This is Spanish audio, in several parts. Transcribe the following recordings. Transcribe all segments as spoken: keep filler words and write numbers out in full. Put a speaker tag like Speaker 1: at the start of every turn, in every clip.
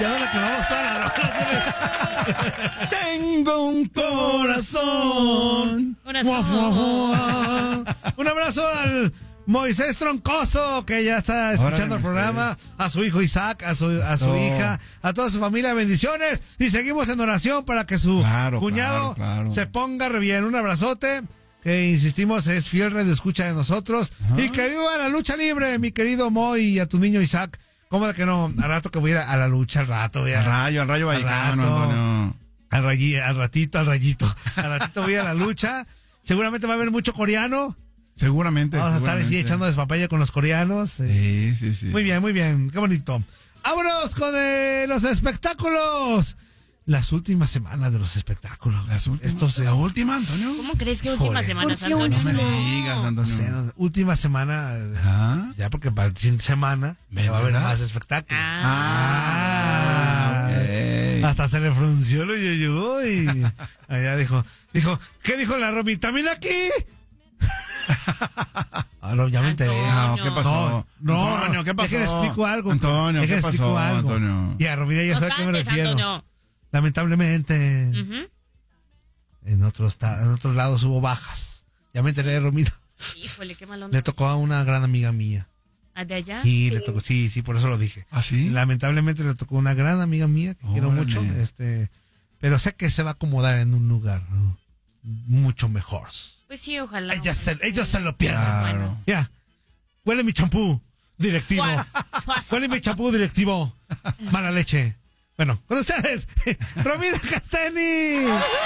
Speaker 1: Ya me acabamos toda la rola.
Speaker 2: Tengo un corazón.
Speaker 3: Corazón.
Speaker 1: Un abrazo al Moisés Troncoso, que ya está escuchando el programa, a su hijo Isaac, a su, a su hija, a toda su familia, bendiciones, y seguimos en oración para que su
Speaker 2: claro,
Speaker 1: cuñado
Speaker 2: claro, claro.
Speaker 1: se ponga re bien. Un abrazote, que insistimos es fiel radio escucha de nosotros. Ajá. Y que viva la lucha libre, mi querido Moy, y a tu niño Isaac. ¿Cómo de que no? Al rato que voy a ir a la lucha, al rato. Voy a,
Speaker 2: al rayo, al rayo Vallecano, Antonio.
Speaker 1: Al, rayi, al ratito, al rayito. Al ratito voy a la lucha. Seguramente va a haber mucho coreano.
Speaker 2: Seguramente.
Speaker 1: Vamos
Speaker 2: seguramente.
Speaker 1: a estar así echando despapaya con los coreanos.
Speaker 2: Sí, sí, sí.
Speaker 1: Muy bien, muy bien. Qué bonito. Vámonos con eh, los espectáculos. Las últimas semanas de los espectáculos.
Speaker 2: Las últimas.
Speaker 1: Estos, eh,
Speaker 2: ¿La última, Antonio?
Speaker 3: ¿Cómo crees que últimas semanas,
Speaker 2: Antonio?
Speaker 3: Antonio?
Speaker 2: No me digas, Antonio.
Speaker 1: No sé, no, última semana.
Speaker 2: ¿Ah?
Speaker 1: Ya porque para el fin de semana
Speaker 2: ¿Me
Speaker 1: va a haber
Speaker 2: verdad?
Speaker 1: más espectáculos.
Speaker 3: Ah.
Speaker 1: Ah,
Speaker 2: okay.
Speaker 1: Hasta se le frunció el yuyu y allá dijo, dijo, ¿qué dijo la Romy? ¿También aquí? Ah, no, ya me enteré.
Speaker 2: No, ¿qué pasó?
Speaker 1: No, no,
Speaker 2: Antonio, ¿qué pasó?
Speaker 1: Déjale explico algo.
Speaker 2: Antonio, ¿qué pasó,
Speaker 1: algo.
Speaker 2: Antonio?
Speaker 1: Y a Romina ya
Speaker 3: No
Speaker 1: sabe a qué me
Speaker 3: espantes,
Speaker 1: refiero.
Speaker 3: Antonio.
Speaker 1: Lamentablemente,
Speaker 3: Ujú.
Speaker 1: en otros ta- en otros lados hubo bajas. Ya me enteré de Romina.
Speaker 3: Híjole, qué mal onda.
Speaker 1: Le tocó a una gran amiga mía.
Speaker 3: ¿A de allá?
Speaker 1: Y le tocó, sí, sí, por eso lo dije.
Speaker 2: ¿Ah, sí?
Speaker 1: Lamentablemente le tocó a una gran amiga mía que quiero
Speaker 2: Órale.
Speaker 1: mucho, este, pero sé que se va a acomodar en un lugar, ¿no? Mucho mejor.
Speaker 3: Pues sí, ojalá.
Speaker 1: Ellos se, ellos se lo pierden.
Speaker 2: Claro.
Speaker 1: Ya. Huele mi champú directivo.
Speaker 3: Suaz, suaz.
Speaker 1: Huele mi champú directivo. Mala leche. Bueno, con ustedes, Romina Casteni.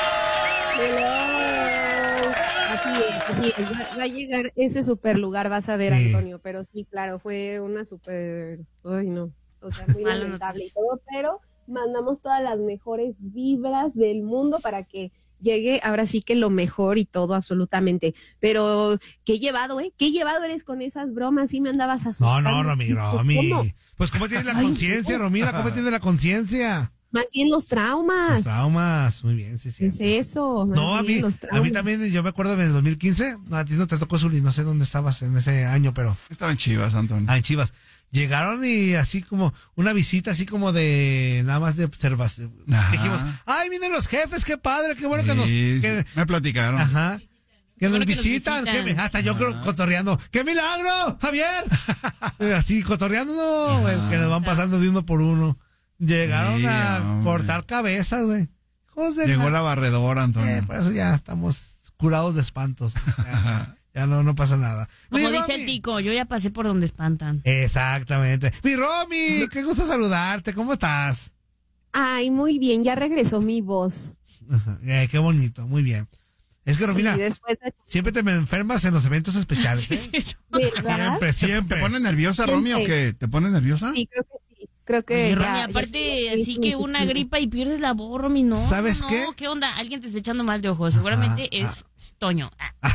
Speaker 4: Hello. Así es, así es. Va, va a llegar ese super lugar, vas a ver,
Speaker 1: Sí.
Speaker 4: Antonio. Pero sí, claro, fue una super. Ay, no. O sea, muy
Speaker 3: Mala
Speaker 4: lamentable
Speaker 3: noticia.
Speaker 4: y todo, pero mandamos todas las mejores vibras del mundo para que llegue ahora sí que lo mejor y todo, absolutamente. Pero, ¿qué llevado, eh? ¿Qué llevado eres con esas bromas? Sí me andabas
Speaker 1: No,
Speaker 4: asustando.
Speaker 1: no, Romy, Romy.
Speaker 4: ¿Cómo?
Speaker 1: Pues, ¿cómo tiene la
Speaker 4: Ay,
Speaker 1: conciencia, Romina? ¿Cómo tiene la conciencia?
Speaker 4: Más bien los
Speaker 1: Los
Speaker 4: traumas.
Speaker 1: traumas. Muy bien, sí, sí.
Speaker 4: Es eso. más
Speaker 1: No, a
Speaker 4: bien
Speaker 1: mí,
Speaker 4: los
Speaker 1: a
Speaker 4: traumas.
Speaker 1: mí también, yo me acuerdo en el dos mil quince, no, a ti no te tocó, Zuli, no sé dónde estabas en ese año, pero
Speaker 2: Estaba en Chivas, Antonio.
Speaker 1: ah, en Chivas. Llegaron y así como una visita así como de nada más de observación.
Speaker 2: Ajá.
Speaker 1: Dijimos, ay, vienen los jefes, qué padre, qué bueno que nos...
Speaker 2: Sí, sí.
Speaker 1: que-
Speaker 2: Me platicaron.
Speaker 1: Ajá. Que nos
Speaker 3: bueno que nos
Speaker 1: visitan,
Speaker 3: visitan.
Speaker 1: que me- hasta yo creo cotorreando. ¡Qué milagro, Javier! Así, cotorreando, no, güey, que nos van pasando de uno por uno. Llegaron
Speaker 2: Sí,
Speaker 1: a
Speaker 2: hombre.
Speaker 1: cortar cabezas, güey. Hijos de
Speaker 2: Llegó
Speaker 1: la-
Speaker 2: la barredora, Antonio.
Speaker 1: Eh, por eso ya estamos curados de espantos. Ya, ya no, no pasa nada.
Speaker 3: Como
Speaker 1: Mi
Speaker 3: dice
Speaker 1: Romy.
Speaker 3: el tico, yo ya pasé por donde espantan.
Speaker 1: Exactamente. Mi Romy, qué gusto saludarte. ¿Cómo estás?
Speaker 4: Ay, muy bien, ya regresó mi voz.
Speaker 1: Ajá. Eh, qué bonito, muy bien. Es que, Romina,
Speaker 4: Sí, después de...
Speaker 1: siempre te me enfermas en los eventos especiales. ¿eh?
Speaker 4: ¿Verdad?
Speaker 1: Siempre, siempre.
Speaker 2: ¿Te pones nerviosa, Romy, o qué? ¿Te pones nerviosa?
Speaker 4: Sí, creo que sí. Creo que.
Speaker 3: Oye,
Speaker 4: ya-
Speaker 3: Romy,
Speaker 4: ya
Speaker 3: aparte,
Speaker 4: sí,
Speaker 3: así
Speaker 4: sí,
Speaker 3: que
Speaker 4: sí,
Speaker 3: una
Speaker 4: sí.
Speaker 3: gripa y pierdes la voz, Romy, no.
Speaker 1: ¿Sabes
Speaker 3: no,
Speaker 1: qué?
Speaker 3: ¿Qué onda? Alguien te está echando mal de ojos. Seguramente
Speaker 1: Ah,
Speaker 3: es Toño. Ah.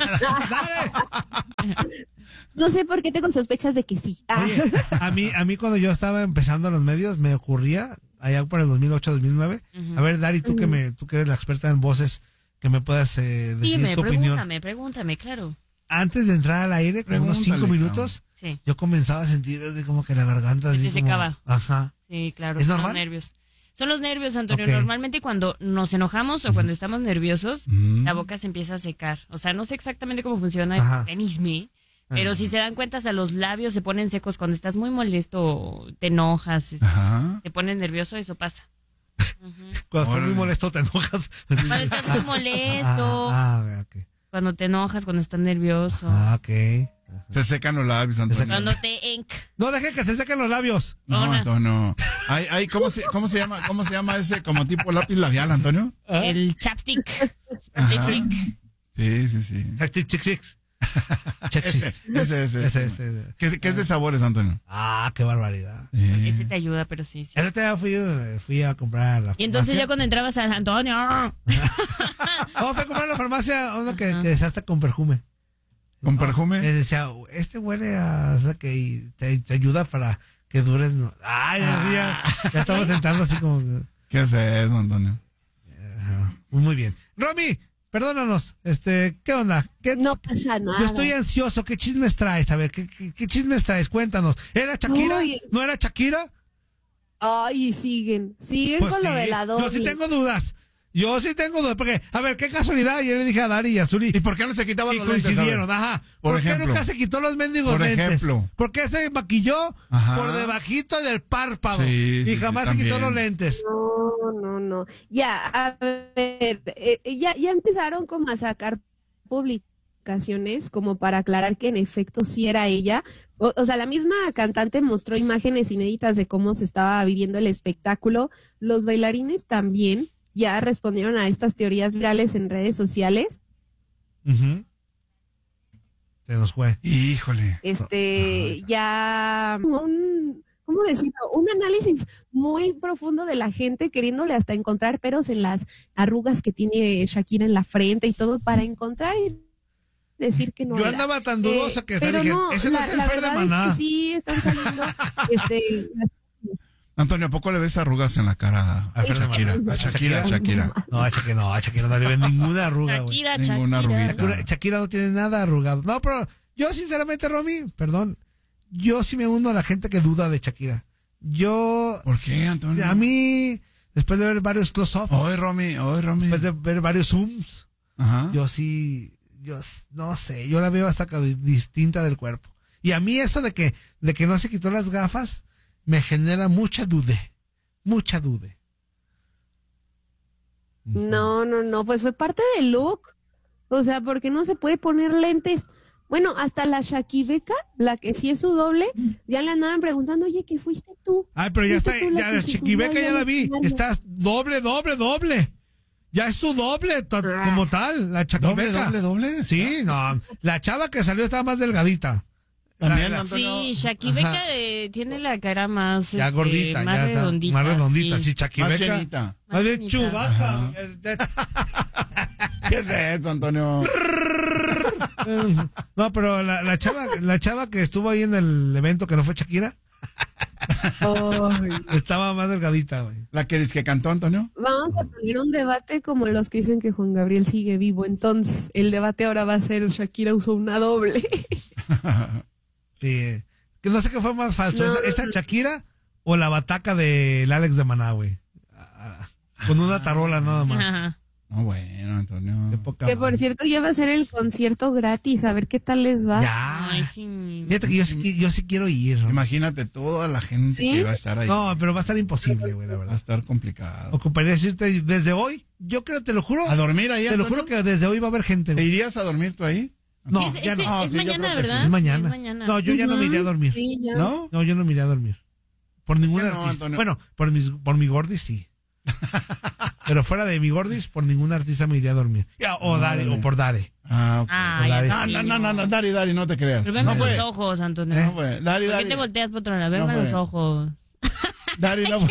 Speaker 4: No sé por qué tengo sospechas de que sí. Ah.
Speaker 1: Oye, a mí, a mí cuando yo estaba empezando en los medios, me ocurría, allá por el dos mil ocho, dos mil nueve,
Speaker 3: Ujú.
Speaker 1: a ver, Dari, tú que me, tú que eres la experta en voces, que me puedas eh, decir
Speaker 3: Dime,
Speaker 1: tu opinión.
Speaker 3: pregúntame, pregúntame, claro.
Speaker 1: Antes de entrar al aire, con unos cinco
Speaker 2: Pregúntale,
Speaker 1: minutos,
Speaker 3: Sí,
Speaker 1: yo comenzaba a sentir así como que la garganta
Speaker 3: Se
Speaker 1: así
Speaker 3: te
Speaker 1: como-
Speaker 3: secaba.
Speaker 1: Ajá.
Speaker 3: sí, claro.
Speaker 1: ¿Es
Speaker 3: son
Speaker 1: normal?
Speaker 3: los nervios. Son los nervios, Antonio.
Speaker 1: Ok.
Speaker 3: Normalmente cuando nos enojamos o cuando estamos nerviosos,
Speaker 2: Mm.
Speaker 3: la boca se empieza a secar. O sea, no sé exactamente cómo funciona
Speaker 1: Ajá.
Speaker 3: el mecanismo, pero
Speaker 1: Ajá.
Speaker 3: si se dan cuenta, hasta los labios se ponen secos cuando estás muy molesto, te enojas, este,
Speaker 2: Ajá.
Speaker 3: te pones nervioso, eso pasa.
Speaker 1: Cuando estás muy
Speaker 2: Órale.
Speaker 1: molesto te enojas.
Speaker 3: Cuando estás muy molesto,
Speaker 1: Ah, ah, ok.
Speaker 3: cuando te enojas, cuando estás nervioso,
Speaker 1: Ah, ok.
Speaker 2: Se secan los labios, Antonio.
Speaker 3: cuando te enc...
Speaker 1: No deje que se sequen los labios.
Speaker 2: No,
Speaker 3: Ona.
Speaker 2: Antonio. Ay, ay, ¿cómo se, cómo se llama, cómo se llama ese como tipo lápiz labial, Antonio?
Speaker 3: el chapstick.
Speaker 2: Ajá.
Speaker 3: Lip-link.
Speaker 2: Sí, sí, sí.
Speaker 1: Chick, chick, chick. Chick,
Speaker 2: Ese,
Speaker 1: chick.
Speaker 2: ese, ese.
Speaker 1: Ese, ese, ese.
Speaker 2: ¿Qué, qué es de sabores, Antonio?
Speaker 1: Ah, qué barbaridad.
Speaker 2: Eh,
Speaker 3: Ese te ayuda, pero sí, sí.
Speaker 1: El otro día fui, eh, fui a comprar a la
Speaker 3: Y entonces ya
Speaker 1: farmacia.
Speaker 3: cuando entrabas al Antonio,
Speaker 1: Oh, fui a comprar a la farmacia uno que,
Speaker 3: Ajá.
Speaker 1: que se hasta con perfume.
Speaker 2: ¿Con
Speaker 1: Le
Speaker 2: perfume?
Speaker 1: decía, este huele a... O sea, que te, te ayuda para que dures... no- Ay, ya, ya estamos entrando así como...
Speaker 2: ¿Qué es eso, Antonio?
Speaker 1: Ajá. Muy bien. Romy, perdónanos. Este, ¿qué onda? ¿Qué,
Speaker 4: No pasa nada.
Speaker 1: Yo estoy ansioso. ¿Qué chismes traes? A ver, ¿qué, qué, qué chismes traes? Cuéntanos. ¿Era Shakira?
Speaker 4: Uy.
Speaker 1: ¿No era Shakira?
Speaker 4: Ay, siguen, siguen
Speaker 1: Pues
Speaker 4: con
Speaker 1: sí,
Speaker 4: lo de la doble.
Speaker 1: yo sí tengo dudas. Yo sí tengo dudas, porque, a ver, qué casualidad, yo le dije a Dari y a Zuli.
Speaker 2: ¿Y por qué no se quitaban
Speaker 1: Y
Speaker 2: los lentes?
Speaker 1: coincidieron, ajá.
Speaker 2: Por
Speaker 1: ¿Por,
Speaker 2: ejemplo.
Speaker 1: qué nunca se quitó los mendigos
Speaker 2: Por
Speaker 1: lentes?
Speaker 2: ejemplo.
Speaker 1: ¿Por qué se maquilló
Speaker 2: Ajá.
Speaker 1: por debajito del párpado?
Speaker 2: Sí,
Speaker 1: y
Speaker 2: sí,
Speaker 1: jamás
Speaker 2: sí,
Speaker 1: se quitó
Speaker 2: también.
Speaker 1: los lentes.
Speaker 4: No, no, no. Ya, a ver, eh, ya, ya empezaron como a sacar publicaciones como para aclarar que en efecto sí era ella. O, o sea, la misma cantante mostró imágenes inéditas de cómo se estaba viviendo el espectáculo. Los bailarines también ya respondieron a estas teorías virales en redes sociales.
Speaker 1: Ujú. Se nos fue.
Speaker 2: Híjole.
Speaker 4: Este, ya un, ¿cómo decirlo? Un análisis muy profundo de la gente queriéndole hasta encontrar peros en las arrugas que tiene Shakira en la frente y todo para encontrar y decir que no
Speaker 1: Yo
Speaker 4: era.
Speaker 1: andaba tan dudosa
Speaker 4: Eh,
Speaker 1: que
Speaker 4: pero
Speaker 1: dije,
Speaker 4: no,
Speaker 1: ese no
Speaker 4: la,
Speaker 1: es el
Speaker 4: la
Speaker 1: Fer de
Speaker 4: verdad es
Speaker 1: Maná.
Speaker 4: que sí están saliendo, este, las-
Speaker 2: Antonio, ¿a poco le ves arrugas en la cara a
Speaker 1: A Fer de
Speaker 2: Shakira?
Speaker 1: Maná.
Speaker 2: A Shakira, a Shakira.
Speaker 1: No, a Shakira no, a Shakira no le ven ninguna arruga, güey.
Speaker 3: Shakira,
Speaker 2: Ninguna
Speaker 3: Shakira.
Speaker 2: arruguita.
Speaker 1: Shakira, Shakira no tiene nada arrugado. No, pero yo sinceramente, Romy, perdón, yo sí me uno a la gente que duda de Shakira. Yo,
Speaker 2: ¿Por qué, Antonio?
Speaker 1: a mí, después de ver varios close-ups,
Speaker 2: Hoy, Romy, hoy, Romy.
Speaker 1: después de ver varios zooms,
Speaker 2: Ajá.
Speaker 1: yo sí, yo s- no sé, yo la veo hasta que distinta del cuerpo. Y a mí eso de que, de que no se quitó las gafas, me genera mucha duda, mucha duda.
Speaker 4: no, no, no, pues fue parte del look. O sea, porque no se puede poner lentes. Bueno, hasta la Shakibeca, la que sí es su doble, ya le andaban preguntando, oye, ¿qué fuiste tú?
Speaker 1: Ay, pero ya está,
Speaker 4: ¿Fuiste tú la
Speaker 1: ya
Speaker 4: que
Speaker 1: la
Speaker 4: se
Speaker 1: Chiquibeca
Speaker 4: subió
Speaker 1: ya
Speaker 4: allá
Speaker 1: la
Speaker 4: al
Speaker 1: vi,
Speaker 4: escenario?
Speaker 1: está doble, doble, doble. Ya es su doble, to-
Speaker 4: Ah.
Speaker 1: como tal, la
Speaker 2: ¿Doble,
Speaker 1: Chaquibeca.
Speaker 2: doble, doble?
Speaker 1: Sí, no, la chava que salió estaba más delgadita.
Speaker 2: También,
Speaker 1: La- la-
Speaker 2: Antonio.
Speaker 3: Sí, Shakibeca
Speaker 1: Ajá.
Speaker 3: eh, tiene la cara más,
Speaker 1: Ya
Speaker 3: este,
Speaker 1: gordita,
Speaker 3: más
Speaker 1: ya está,
Speaker 3: redondita.
Speaker 1: más redondita, sí,
Speaker 3: sí.
Speaker 2: Más
Speaker 1: Chaquibeca.
Speaker 2: llenita.
Speaker 1: Más bien
Speaker 3: Más
Speaker 1: chubaca.
Speaker 2: ¿Qué es eso, Antonio?
Speaker 1: No, pero la, la chava, la chava que estuvo ahí en el evento que no fue Shakira, estaba más delgadita, güey.
Speaker 2: ¿La que dice que cantó, Antonio?
Speaker 4: Vamos a tener un debate como los que dicen que Juan Gabriel sigue vivo. Entonces, el debate ahora va a ser Shakira usó una doble.
Speaker 1: Sí. Que no sé qué fue más falso,
Speaker 4: No,
Speaker 1: esa,
Speaker 4: no,
Speaker 1: esa
Speaker 4: no.
Speaker 1: Shakira o la bataca del Alex de Maná, güey. Ah, Con una tarola nada más.
Speaker 3: Ajá.
Speaker 2: No, bueno, Antonio.
Speaker 1: Qué poca
Speaker 4: Que por
Speaker 1: madre.
Speaker 4: cierto ya va a ser el concierto gratis, a ver qué tal les va.
Speaker 1: Ya.
Speaker 3: Ay, sí.
Speaker 1: Fíjate que yo sí, yo sí quiero ir. ¿no?
Speaker 2: Imagínate toda la gente
Speaker 4: ¿Sí?
Speaker 2: que va a estar ahí.
Speaker 1: No, pero va a estar imposible, güey, la
Speaker 2: Va a
Speaker 1: verdad.
Speaker 2: estar complicado.
Speaker 1: Ocuparía decirte desde hoy. Yo creo, te lo juro.
Speaker 2: ¿A dormir ahí,
Speaker 1: Te lo
Speaker 2: Antonio?
Speaker 1: juro que desde hoy va a haber gente.
Speaker 2: ¿Te
Speaker 1: güey.
Speaker 2: irías a dormir tú ahí?
Speaker 1: No,
Speaker 3: Sí, es,
Speaker 1: ya
Speaker 3: es-
Speaker 1: no.
Speaker 2: Ah,
Speaker 3: es
Speaker 2: sí, yo creo
Speaker 3: mañana,
Speaker 2: que sí.
Speaker 3: ¿verdad?
Speaker 1: Es mañana.
Speaker 3: Es mañana.
Speaker 1: No, yo ya no me iría a dormir.
Speaker 4: Sí, ya.
Speaker 2: ¿No?
Speaker 1: No, yo no me iría a dormir. Por ningún
Speaker 2: ¿Por qué no,
Speaker 1: artista.
Speaker 2: Antonio?
Speaker 1: Bueno, por, mis, por mi gordis sí. Pero fuera de mi gordis, por ningún artista me iría a dormir. Ya, o,
Speaker 2: Ah,
Speaker 1: Dare,
Speaker 2: vale.
Speaker 1: o por Dare.
Speaker 2: Ah, ok.
Speaker 3: Ay,
Speaker 1: Dari.
Speaker 2: No, no, no, no, no, Dari, Dari, no te creas.
Speaker 3: Pero
Speaker 2: No
Speaker 3: veme
Speaker 2: fue.
Speaker 3: los ojos, Antonio.
Speaker 2: No fue. Dari,
Speaker 3: ¿Por qué
Speaker 2: Dari.
Speaker 3: te volteas por otro lado?
Speaker 2: No
Speaker 3: Veme
Speaker 2: fue.
Speaker 3: los ojos.
Speaker 2: Dari, no fue.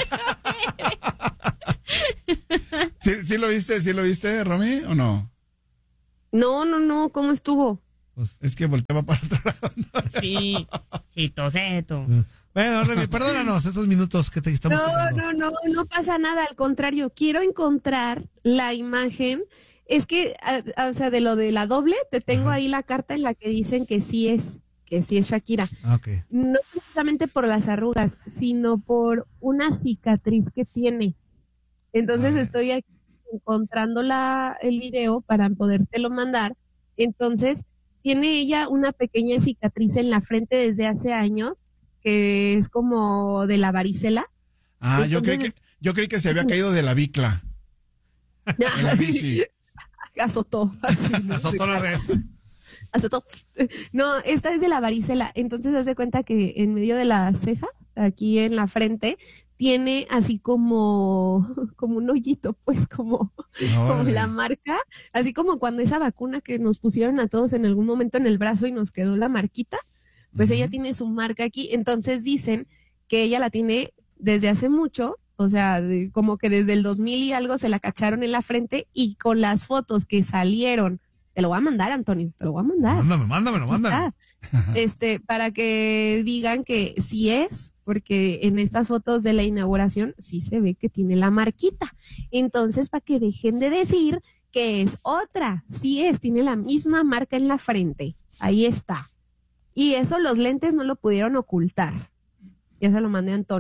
Speaker 2: ¿Sí, ¿Sí lo viste? ¿Sí lo viste, Romy, o no?
Speaker 4: No, no, no, ¿cómo estuvo?
Speaker 1: Pues,
Speaker 2: Es que volteaba para otro lado.
Speaker 3: Sí, chito, seto.
Speaker 1: bueno, Remy, perdónanos estos minutos que te estamos
Speaker 4: No,
Speaker 1: contando.
Speaker 4: no, no, no pasa nada, al contrario, quiero encontrar la imagen. Es que, a- a- o sea, de lo de la doble, te tengo
Speaker 1: Ajá.
Speaker 4: ahí la carta en la que dicen que sí es, que sí es Shakira.
Speaker 1: Ah, ok.
Speaker 4: No precisamente por las arrugas, sino por una cicatriz que tiene. Entonces
Speaker 1: A ver.
Speaker 4: estoy aquí encontrando la, el video para podértelo mandar. Entonces, tiene ella una pequeña cicatriz en la frente desde hace años, que es como de la varicela.
Speaker 2: Ah, yo creí que, yo creí que se había caído de la bicla. De la bici.
Speaker 4: Azotó.
Speaker 1: Azotó la red.
Speaker 4: Azotó. No, esta es de la varicela. Entonces, haz de cuenta que en medio de la ceja, aquí en la frente, tiene así como, como un hoyito, pues, como, como
Speaker 2: Órale.
Speaker 4: la marca, así como cuando esa vacuna que nos pusieron a todos en algún momento en el brazo y nos quedó la marquita, pues ella tiene su marca aquí. Entonces dicen que ella la tiene desde hace mucho, o sea, de- como que desde el dos mil y algo se la cacharon en la frente y con las fotos que salieron, te lo voy a mandar, Antonio, te lo voy a mandar.
Speaker 1: Mándame, mándamelo,
Speaker 4: Aquí
Speaker 1: mándame.
Speaker 4: está. Este, para que digan que sí es, porque en estas fotos de la inauguración sí se ve que tiene la marquita. Entonces, para que dejen de decir que es otra, sí es, tiene la misma marca en la frente. Ahí está. Y eso los lentes no lo pudieron ocultar. Ya se lo mandé a Antonio.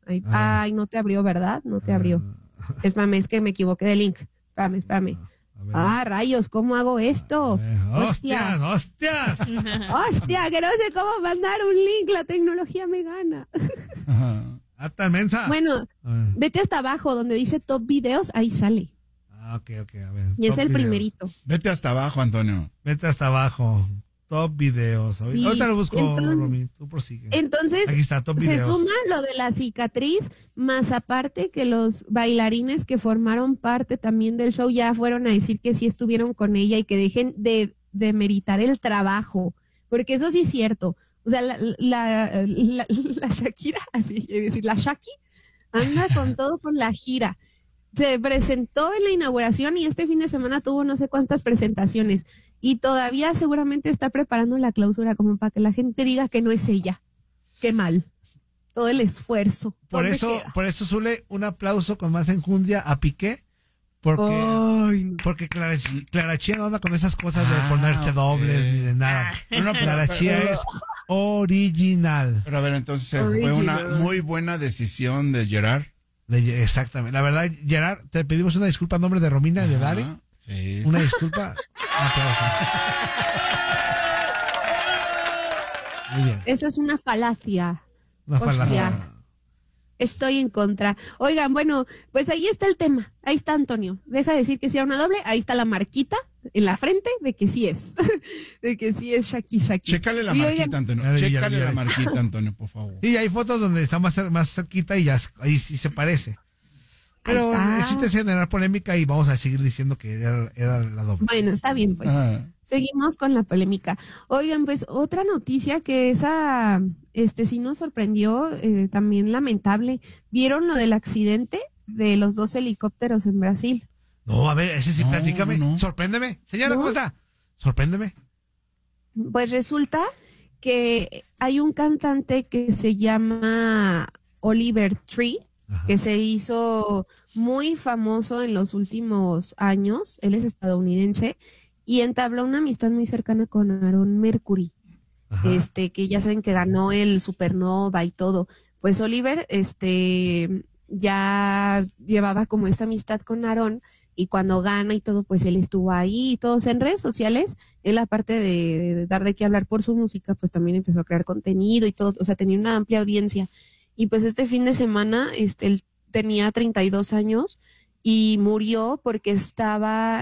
Speaker 4: Ay,
Speaker 1: Ah.
Speaker 4: ay, no te abrió, ¿verdad? No te abrió. Espérame, es que me equivoqué de link. Espérame, espérame.
Speaker 1: A ver.
Speaker 4: Ah, rayos, ¿cómo hago esto?
Speaker 1: A ver.
Speaker 4: Hostia.
Speaker 1: ¡Hostias, hostias!
Speaker 4: Hostia, que no sé cómo mandar un link, la tecnología me gana.
Speaker 2: Ajá.
Speaker 1: ¡Ah, tan mensa!
Speaker 4: Bueno,
Speaker 1: A ver.
Speaker 4: vete hasta abajo donde dice top videos, ahí sale.
Speaker 1: Ah, ok, ok, a ver.
Speaker 4: Y es
Speaker 1: Top
Speaker 4: el
Speaker 1: videos.
Speaker 4: primerito.
Speaker 2: Vete hasta abajo, Antonio.
Speaker 1: Vete hasta abajo. Top videos. Ahorita,
Speaker 4: Sí,
Speaker 1: ahorita lo busco,
Speaker 4: entonces-
Speaker 1: Romy. Tú prosigue.
Speaker 4: Entonces,
Speaker 1: Aquí está, top
Speaker 4: se
Speaker 1: videos.
Speaker 4: suma lo de la cicatriz, más aparte que los bailarines que formaron parte también del show ya fueron a decir que sí estuvieron con ella y que dejen de, de meritar el trabajo, porque eso sí es cierto. O sea, la, la, la, la Shakira, así es decir, la Shaki, anda con todo con la gira. Se presentó en la inauguración y este fin de semana tuvo no sé cuántas presentaciones y todavía seguramente está preparando la clausura como para que la gente diga que no es ella. Qué mal. Todo el esfuerzo.
Speaker 1: Por
Speaker 4: ¿Dónde
Speaker 1: eso,
Speaker 4: queda?
Speaker 1: por eso, Zule, un aplauso con más enjundia a Piqué. Porque,
Speaker 4: Ay, no.
Speaker 1: porque Clara, Clara Chía no anda con esas cosas de
Speaker 2: Ah,
Speaker 1: ponerse
Speaker 2: ok.
Speaker 1: dobles ni de nada.
Speaker 2: No, no, pero-
Speaker 1: Clara Chía
Speaker 2: pero-
Speaker 1: es original.
Speaker 2: Pero a ver, entonces eh, fue una
Speaker 4: Original.
Speaker 2: muy buena decisión de Gerard.
Speaker 1: De- exactamente. La verdad, Gerard, te pedimos una disculpa en nombre de Romina y de Dari.
Speaker 2: Ajá, sí.
Speaker 1: Una disculpa. Un aplauso. Muy bien.
Speaker 4: Eso es una falacia.
Speaker 1: Una
Speaker 4: Hostia.
Speaker 1: falacia.
Speaker 4: Estoy en contra. Oigan, bueno, pues ahí está el tema. Ahí está Antonio. Deja de decir que sí era una doble. Ahí está la marquita en la frente de que sí es. De que sí es Shaki Shaki.
Speaker 2: Chécale la
Speaker 4: Y
Speaker 2: marquita,
Speaker 4: oigan,
Speaker 2: Antonio.
Speaker 1: Ya vi, ya vi,
Speaker 2: Chécale
Speaker 1: ya
Speaker 2: la
Speaker 1: vi.
Speaker 2: marquita, Antonio, por favor.
Speaker 1: Y hay fotos donde está más, cer- más cerquita y ya ahí sí se parece. Pero
Speaker 4: Ahí está.
Speaker 1: el chiste es generar polémica y vamos a seguir diciendo que era, era la doble.
Speaker 4: Bueno, está bien, pues.
Speaker 2: Ajá.
Speaker 4: Seguimos con la polémica. Oigan, pues otra noticia que esa, este sí nos sorprendió, eh, también lamentable. ¿Vieron lo del accidente de los dos helicópteros en Brasil?
Speaker 1: No, a ver, ese sí,
Speaker 2: No,
Speaker 1: platícame.
Speaker 2: no, no.
Speaker 1: Sorpréndeme. Señora,
Speaker 4: ¿No?
Speaker 1: ¿cómo está? Sorpréndeme.
Speaker 4: Pues resulta que hay un cantante que se llama Oliver Tree,
Speaker 1: Ajá.
Speaker 4: que se hizo muy famoso en los últimos años. Él es estadounidense y entabló una amistad muy cercana con Aaron Mercury.
Speaker 1: Ajá.
Speaker 4: este, que ya saben que ganó el Supernova y todo. Pues Oliver, este, ya llevaba como esta amistad con Aaron y cuando gana y todo, pues él estuvo ahí y todos en redes sociales. Él, aparte de, de dar de qué hablar por su música, pues también empezó a crear contenido y todo, o sea, tenía una amplia audiencia. Y pues este fin de semana, este, él tenía treinta y dos años y murió porque estaba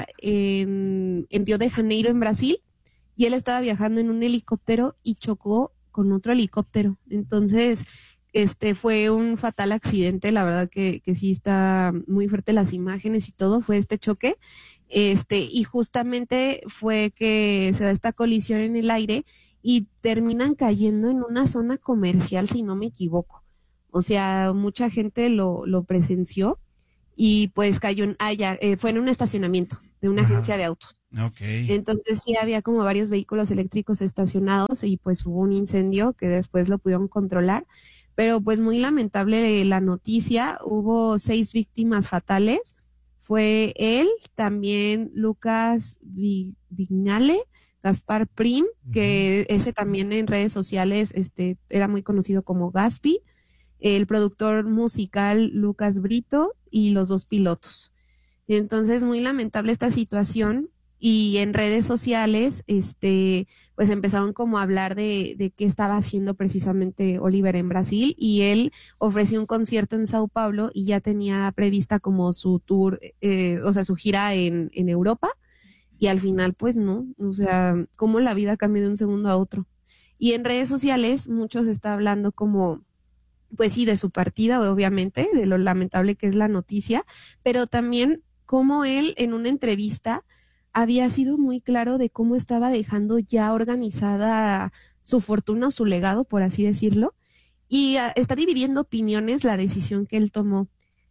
Speaker 4: en, en Río de Janeiro, en Brasil, y él estaba viajando en un helicóptero y chocó con otro helicóptero. Entonces, este fue un fatal accidente, la verdad que, que sí está muy fuerte las imágenes y todo, fue este choque. Este, y justamente fue que se da esta colisión en el aire y terminan cayendo en una zona comercial, si no me equivoco. O sea, mucha gente lo, lo presenció y pues cayó en, ah, ya, eh, fue en un estacionamiento de una
Speaker 1: Ajá.
Speaker 4: agencia de autos.
Speaker 2: Ok.
Speaker 4: Entonces sí había como varios vehículos eléctricos estacionados y pues hubo un incendio que después lo pudieron controlar, pero pues muy lamentable la noticia, hubo seis víctimas fatales, fue él, también Lucas Vi- Vignale, Gaspar Prim, que ese también en redes sociales este, era muy conocido como Gaspi, el productor musical Lucas Brito y los dos pilotos. Entonces, muy lamentable esta situación y en redes sociales, este, pues empezaron como a hablar de, de qué estaba haciendo precisamente Oliver en Brasil y él ofreció un concierto en Sao Paulo y ya tenía prevista como su tour, eh, o sea, su gira en, en Europa y al final pues no, o sea, cómo la vida cambia de un segundo a otro. Y en redes sociales muchos está hablando como pues sí, de su partida, obviamente, de lo lamentable que es la noticia, pero también cómo él en una entrevista había sido muy claro de cómo estaba dejando ya organizada su fortuna o su legado, por así decirlo, y uh, está dividiendo opiniones la decisión que él tomó.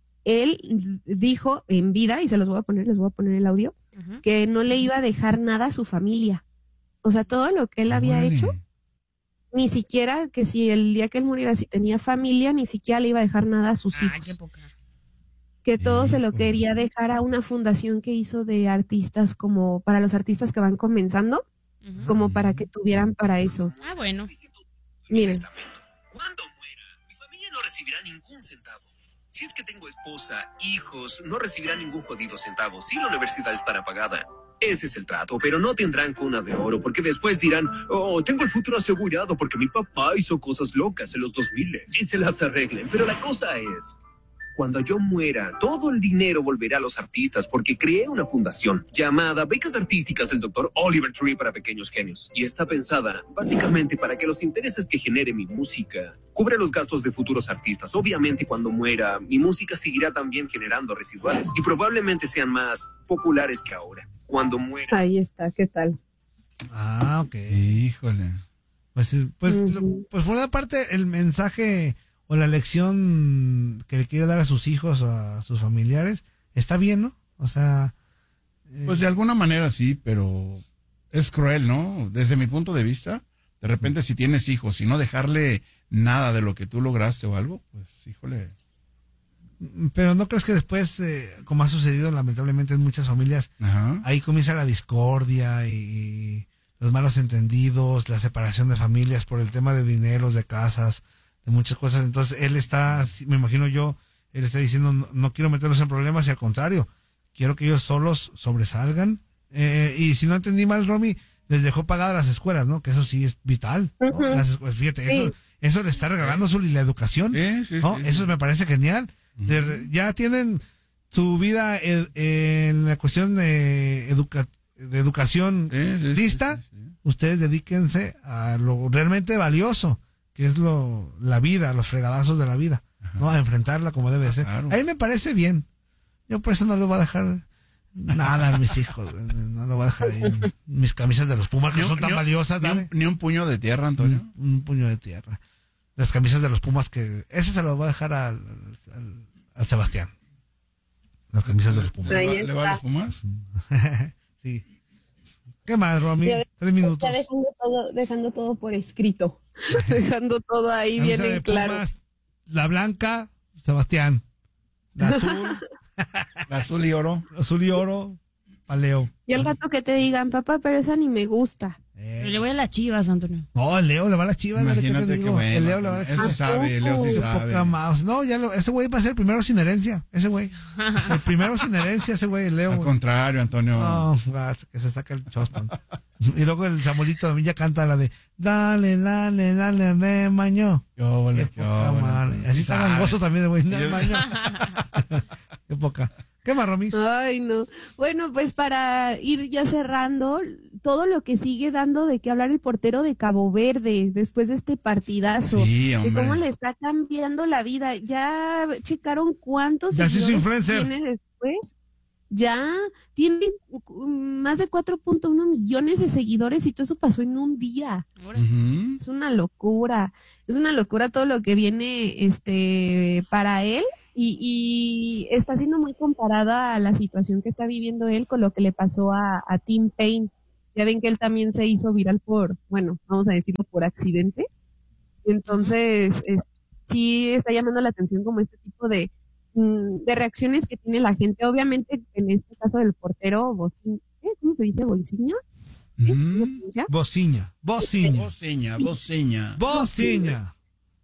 Speaker 4: Él dijo en vida, y se los voy a poner, les voy a poner el audio,
Speaker 3: Ujú.
Speaker 4: que no le iba a dejar nada a su familia. O sea, todo lo que él había
Speaker 2: Órale.
Speaker 4: hecho, ni siquiera que si el día que él muriera, si tenía familia, ni siquiera le iba a dejar nada a sus
Speaker 3: Ay,
Speaker 4: hijos.
Speaker 3: qué poca.
Speaker 4: Que todo se lo
Speaker 2: Híjole.
Speaker 4: quería dejar a una fundación que hizo de artistas, como para los artistas que van comenzando,
Speaker 3: Ujú.
Speaker 4: como para que tuvieran para eso.
Speaker 3: Ah, bueno.
Speaker 4: Miren,
Speaker 5: Cuando muera, mi familia no recibirá ningún centavo. Si es que tengo esposa, hijos, no recibirá ningún jodido centavo. Si la universidad estará pagada. Ese es el trato, pero no tendrán cuna de oro, porque después dirán, oh, tengo el futuro asegurado porque mi papá hizo cosas locas en los dos mil y se las arreglen. Pero la cosa es, cuando yo muera, todo el dinero volverá a los artistas porque creé una fundación llamada Becas Artísticas del doctor Oliver Tree para pequeños genios. Y está pensada básicamente para que los intereses que genere mi música cubra los gastos de futuros artistas. Obviamente, cuando muera, mi música seguirá también generando residuales y probablemente sean más populares que ahora. Cuando muera.
Speaker 4: Ahí está, ¿qué tal?
Speaker 1: Ah, ok.
Speaker 2: Híjole.
Speaker 1: Pues, pues,
Speaker 4: Ujú.
Speaker 1: pues por una parte, el mensaje o la lección que le quiere dar a sus hijos o a sus familiares está bien, ¿no? O sea. eh,
Speaker 2: Pues de alguna manera sí, pero es cruel, ¿no? Desde mi punto de vista, de repente si tienes hijos y no dejarle nada de lo que tú lograste o algo, pues híjole.
Speaker 1: Pero ¿no crees que después, eh, como ha sucedido lamentablemente en muchas familias,
Speaker 2: Ajá.
Speaker 1: ahí comienza la discordia y los malos entendidos, la separación de familias por el tema de dineros, de casas, de muchas cosas? Entonces él está, me imagino yo, él está diciendo, no, no quiero meterlos en problemas, y al contrario, quiero que ellos solos sobresalgan. Eh, y si no entendí mal, Romy, les dejó pagadas las escuelas, ¿no? Que eso sí es vital, ¿no?
Speaker 4: Ujú.
Speaker 1: Las escuelas, fíjate,
Speaker 4: Sí.
Speaker 1: eso, eso le está regalando su, la educación,
Speaker 2: Sí, sí,
Speaker 1: ¿no?
Speaker 2: sí,
Speaker 1: Eso
Speaker 2: sí.
Speaker 1: me parece genial. De- ya tienen su vida ed- en la cuestión de, educa- de educación
Speaker 2: Sí, sí, sí,
Speaker 1: lista.
Speaker 2: sí, sí.
Speaker 1: Ustedes dedíquense a lo realmente valioso, que es lo la vida, los fregadazos de la vida, ¿no? A enfrentarla como debe
Speaker 2: Ah,
Speaker 1: ser.
Speaker 2: claro.
Speaker 1: Ahí me parece bien. Yo por eso no les voy a dejar nada a mis hijos, güey. No les voy a dejar ahí mis camisas de los Pumas, que
Speaker 2: Ni un-
Speaker 1: son tan
Speaker 2: ni un-
Speaker 1: valiosas,
Speaker 2: ni un,
Speaker 1: dale.
Speaker 2: ni un puño de tierra, Antonio.
Speaker 1: Un, un puño de tierra. Las camisas de los Pumas, que eso se las voy a dejar al, al, al Sebastián. Las camisas de los Pumas.
Speaker 4: Ahí
Speaker 2: ¿Le va, le va a los
Speaker 4: está.
Speaker 2: Pumas?
Speaker 1: Sí. ¿Qué más, Romy?
Speaker 4: Ya-
Speaker 1: Tres minutos.
Speaker 4: Ya dejando todo, dejando todo por escrito. Dejando todo ahí
Speaker 1: Camisa
Speaker 4: bien
Speaker 1: de
Speaker 4: en claro.
Speaker 1: Pumas, la blanca, Sebastián. La azul,
Speaker 2: La azul y oro.
Speaker 1: azul y oro, Paleo.
Speaker 4: Y al rato que te digan, papá, pero esa ni me gusta.
Speaker 3: Pero le voy a las Chivas, Antonio.
Speaker 1: No, el Leo le va a las Chivas. ¿qué te
Speaker 2: Imagínate
Speaker 1: digo?
Speaker 2: qué bueno.
Speaker 1: El Leo le va a las
Speaker 2: Eso
Speaker 1: Chivas.
Speaker 2: sabe, Leo sí
Speaker 1: Qué
Speaker 2: sabe.
Speaker 1: poca mouse. No, ya lo, ese güey va a ser el primero sin herencia. Ese güey. El primero sin herencia, ese güey, el Leo.
Speaker 2: Al
Speaker 1: güey.
Speaker 2: contrario, Antonio.
Speaker 1: No, va, que se saca el chostón. Y luego el Samuelito también ya canta la de dale, dale, dale, remaño.
Speaker 2: Yo, vale,
Speaker 1: Qué
Speaker 2: qué
Speaker 1: poca
Speaker 2: vale.
Speaker 1: madre. Así
Speaker 2: Sí
Speaker 1: está
Speaker 2: sabe.
Speaker 1: gangoso también de güey.
Speaker 2: Y es-
Speaker 1: Remaño. Qué poca. ¿Qué más, Romy?
Speaker 4: Ay, no. Bueno, pues para ir ya cerrando, todo lo que sigue dando de qué hablar el portero de Cabo Verde después de este partidazo.
Speaker 2: Sí,
Speaker 4: De
Speaker 2: hombre.
Speaker 4: cómo le está cambiando la vida. Ya checaron cuántos
Speaker 1: Ya se hizo
Speaker 4: seguidores
Speaker 1: influencer.
Speaker 4: tiene después. Ya tiene uh, más de cuatro punto uno millones de seguidores y todo eso pasó en un día.
Speaker 2: Ujú.
Speaker 4: Es una locura, es una locura todo lo que viene este para él y, y está siendo muy comparada a la situación que está viviendo él con lo que le pasó a, a Tim Payne. Ya ven que él también se hizo viral por, bueno, vamos a decirlo por accidente. Entonces, es- sí está llamando la atención como este tipo de, mm, de reacciones que tiene la gente. Obviamente, en este caso del portero, Bocin- ¿eh? ¿cómo se dice? ¿Bolsiña? ¿Sí? ¿Cómo se
Speaker 2: Ujú.
Speaker 4: pronuncia?
Speaker 1: Bociña. Bociña.
Speaker 2: Voceña, voceña.
Speaker 1: Bociña.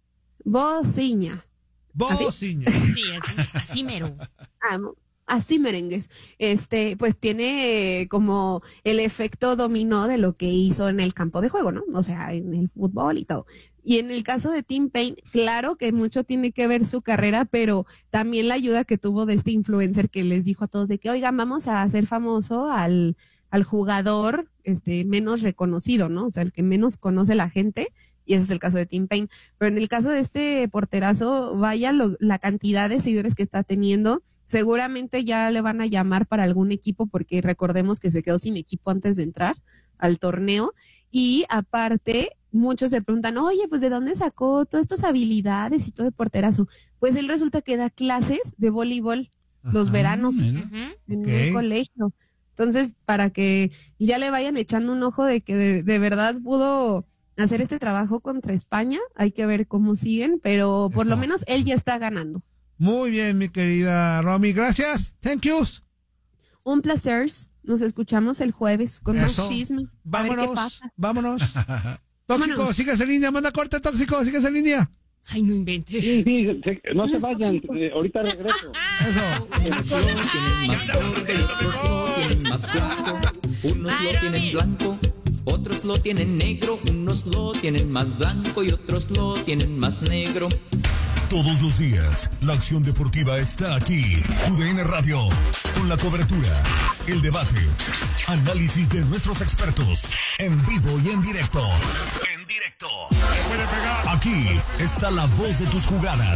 Speaker 4: Bociña.
Speaker 1: Bociña.
Speaker 3: Sí, así, así mero.
Speaker 4: Ah, mo- así merengues. Este, pues tiene eh, como el efecto dominó de lo que hizo en el campo de juego, ¿no? O sea, en el fútbol y todo. Y en el caso de Tim Payne, claro que mucho tiene que ver su carrera, pero también la ayuda que tuvo de este influencer que les dijo a todos de que, oigan, vamos a hacer famoso al, al jugador este, menos reconocido, ¿no? O sea, el que menos conoce la gente. Y ese es el caso de Tim Payne. Pero en el caso de este porterazo, vaya lo- la cantidad de seguidores que está teniendo. Seguramente ya le van a llamar para algún equipo porque recordemos que se quedó sin equipo antes de entrar al torneo. Y aparte, muchos se preguntan, oye, pues ¿de dónde sacó todas estas habilidades y todo de porterazo? Pues él resulta que da clases de voleibol los
Speaker 1: Ajá,
Speaker 4: veranos
Speaker 2: mira.
Speaker 3: Ujú.
Speaker 4: en
Speaker 1: Ok.
Speaker 4: un colegio. Entonces, para que ya le vayan echando un ojo de que de, de verdad pudo hacer este trabajo contra España, hay que ver cómo siguen, pero por
Speaker 1: Eso.
Speaker 4: lo menos él ya está ganando.
Speaker 1: Muy bien, mi querida Romy. Gracias. Thank you.
Speaker 4: Un placer. Nos escuchamos el jueves con
Speaker 1: Eso.
Speaker 4: más chisme. A ver qué
Speaker 1: Vámonos.
Speaker 4: pasa.
Speaker 1: Vámonos. Tóxico,
Speaker 4: Vámonos.
Speaker 1: síguese en línea. Manda corte, tóxico, síguese en línea.
Speaker 3: Ay, no inventes.
Speaker 6: Sí, sí, se- no se vayan, eh, ahorita regreso.
Speaker 1: Eso.
Speaker 7: Unos lo tienen más verde y otros lo tienen más blanco. Unos lo tienen blanco, otros lo tienen negro. Unos lo tienen más blanco y otros lo tienen más negro.
Speaker 8: Todos los días, la acción deportiva está aquí. U D N Radio, con la cobertura, el debate, análisis de nuestros expertos, en vivo y en directo. En directo. Aquí está la voz de tus jugadas.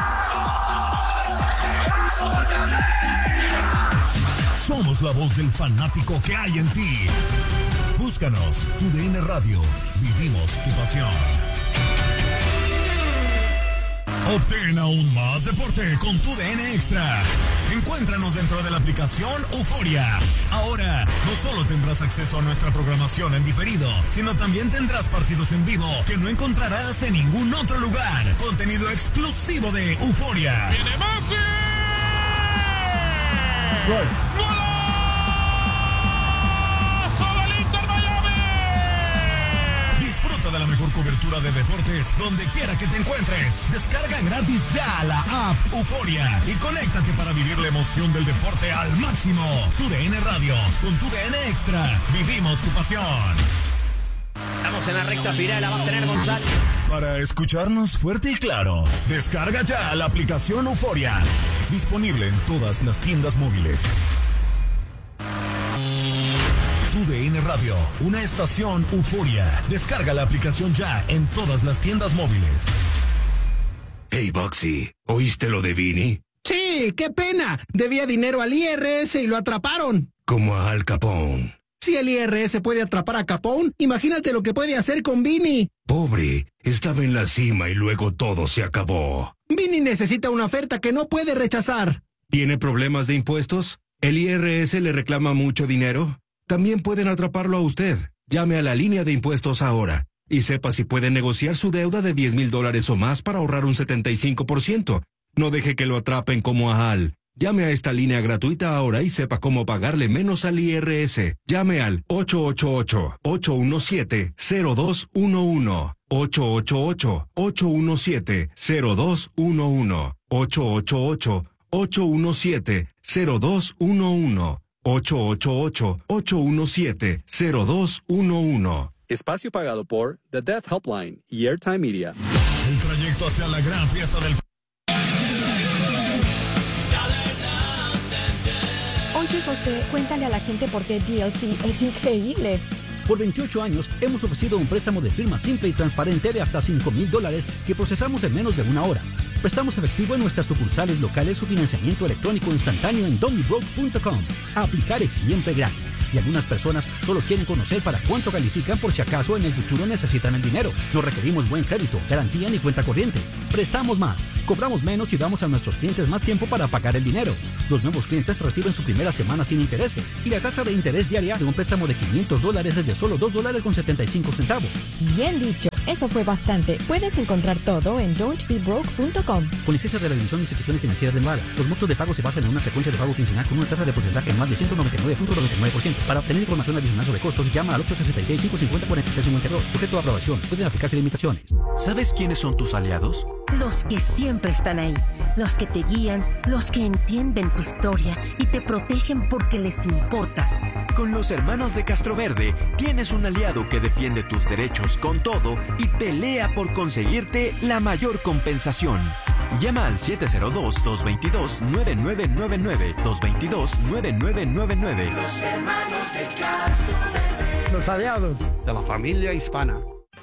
Speaker 8: Somos la voz del fanático que hay en ti. Búscanos, U D N Radio. Vivimos tu pasión. Obtén aún más deporte con tu D N Extra. Encuéntranos dentro de la aplicación Euforia. Ahora, no solo tendrás acceso a nuestra programación en diferido, sino también tendrás partidos en vivo que no encontrarás en ningún otro lugar. Contenido exclusivo de Euforia.
Speaker 9: ¡Viene Messi!
Speaker 2: Gol.
Speaker 9: ¡Golazo del Inter Miami!
Speaker 8: Disfruta de la mejor cobertura de deportes donde quiera que te encuentres. Descarga gratis ya la app Euforia y conéctate para vivir la emoción del deporte al máximo. Tu D N Radio, con tu D N Extra, vivimos tu pasión.
Speaker 10: Estamos en la recta final, la va a tener González.
Speaker 8: Para escucharnos fuerte y claro, descarga ya la aplicación Euforia. Disponible en todas las tiendas móviles. Tu D N Radio, una estación Euforia. Descarga la aplicación ya en todas las tiendas móviles.
Speaker 11: Hey, Boxy, ¿oíste lo de Vini?
Speaker 10: Sí, qué pena. Debía dinero al I R S y lo atraparon.
Speaker 11: Como a Al Capone.
Speaker 10: Si el I R S puede atrapar a Capone, imagínate lo que puede hacer con Vini.
Speaker 11: Pobre, estaba en la cima y luego todo se acabó.
Speaker 10: Vini necesita una oferta que no puede rechazar.
Speaker 11: ¿Tiene problemas de impuestos? ¿El I R S le reclama mucho dinero? También pueden atraparlo a usted. Llame a la línea de impuestos ahora y sepa si puede negociar su deuda de diez mil dólares o más para ahorrar un setenta y cinco por ciento. No deje que lo atrapen como a Al. Llame a esta línea gratuita ahora y sepa cómo pagarle menos al I R S. Llame al ocho ocho ocho, ocho uno siete, cero dos uno uno. ocho ocho ocho, ocho uno siete, cero dos uno uno. ocho ocho ocho, ocho uno siete, cero dos uno uno. ocho ocho ocho, ocho uno siete, cero dos uno uno.
Speaker 12: Espacio pagado por The Death Helpline y Airtime Media.
Speaker 8: El trayecto hacia la gran fiesta del...
Speaker 13: Oye, José, cuéntale a la gente por qué D L C es increíble.
Speaker 14: Por veintiocho años hemos ofrecido un préstamo de firma simple y transparente de hasta cinco mil dólares que procesamos en menos de una hora. Prestamos efectivo en nuestras sucursales locales o financiamiento electrónico instantáneo en donibroke punto com. Aplicar es siempre gratis. Y algunas personas solo quieren conocer para cuánto califican por si acaso en el futuro necesitan el dinero. No requerimos buen crédito, garantía ni cuenta corriente. Prestamos más, cobramos menos y damos a nuestros clientes más tiempo para pagar el dinero. Los nuevos clientes reciben su primera semana sin intereses. Y la tasa de interés diaria de un préstamo de quinientos dólares es de solo dos dólares con setenta y cinco centavos.
Speaker 13: Bien dicho, eso fue bastante. Puedes encontrar todo en don't be broke punto com.
Speaker 14: Con licencia de la División de Instituciones Financieras de Nevada, los montos de pago se basan en una frecuencia de pago quincenal con una tasa de porcentaje de más de ciento noventa y nueve punto noventa y nueve por ciento. Para obtener información adicional sobre costos, llama al ocho sesenta y seis, cinco cincuenta, cuarenta y tres cincuenta y dos. Sujeto a aprobación. Pueden aplicarse limitaciones.
Speaker 15: ¿Sabes quiénes son tus aliados?
Speaker 16: Los que siempre están ahí, los que te guían, los que entienden tu historia y te protegen porque les importas.
Speaker 15: Con los hermanos de Castroverde tienes un aliado que defiende tus derechos con todo y pelea por conseguirte la mayor compensación. Llama al siete cero dos, dos dos dos, nueve nueve nueve nueve, dos dos dos, nueve nueve nueve nueve.
Speaker 17: Los hermanos de Castroverde.
Speaker 10: Los aliados de la familia hispana.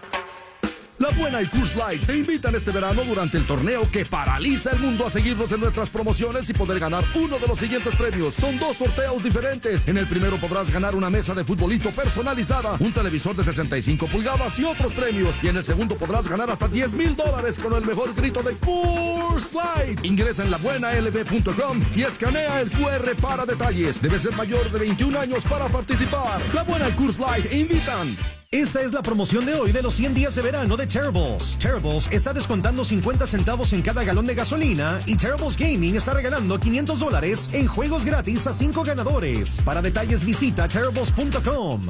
Speaker 18: La Buena y Coors Light te invitan este verano durante el torneo que paraliza el mundo a seguirnos en nuestras promociones y poder ganar uno de los siguientes premios. Son dos sorteos diferentes. En el primero podrás ganar una mesa de futbolito personalizada, un televisor de sesenta y cinco pulgadas y otros premios. Y en el segundo podrás ganar hasta diez mil dólares con el mejor grito de Coors Light. Ingresa en la buena l b punto com y escanea el Q R para detalles. Debes ser mayor de veintiún años para participar. La Buena y Coors Light invitan.
Speaker 19: Esta es la promoción de hoy de los cien días de verano de Terribles. Terribles está descontando cincuenta centavos en cada galón de gasolina y Terribles Gaming está regalando quinientos dólares en juegos gratis a cinco ganadores. Para detalles visita terribles punto com.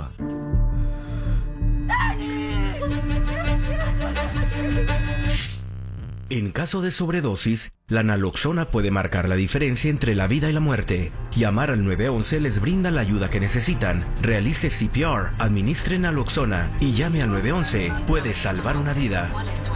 Speaker 20: En caso de sobredosis, la naloxona puede marcar la diferencia entre la vida y la muerte. Llamar al nueve once les brinda la ayuda que necesitan. Realice C P R, administre naloxona y llame al nueve once. Puede salvar una vida.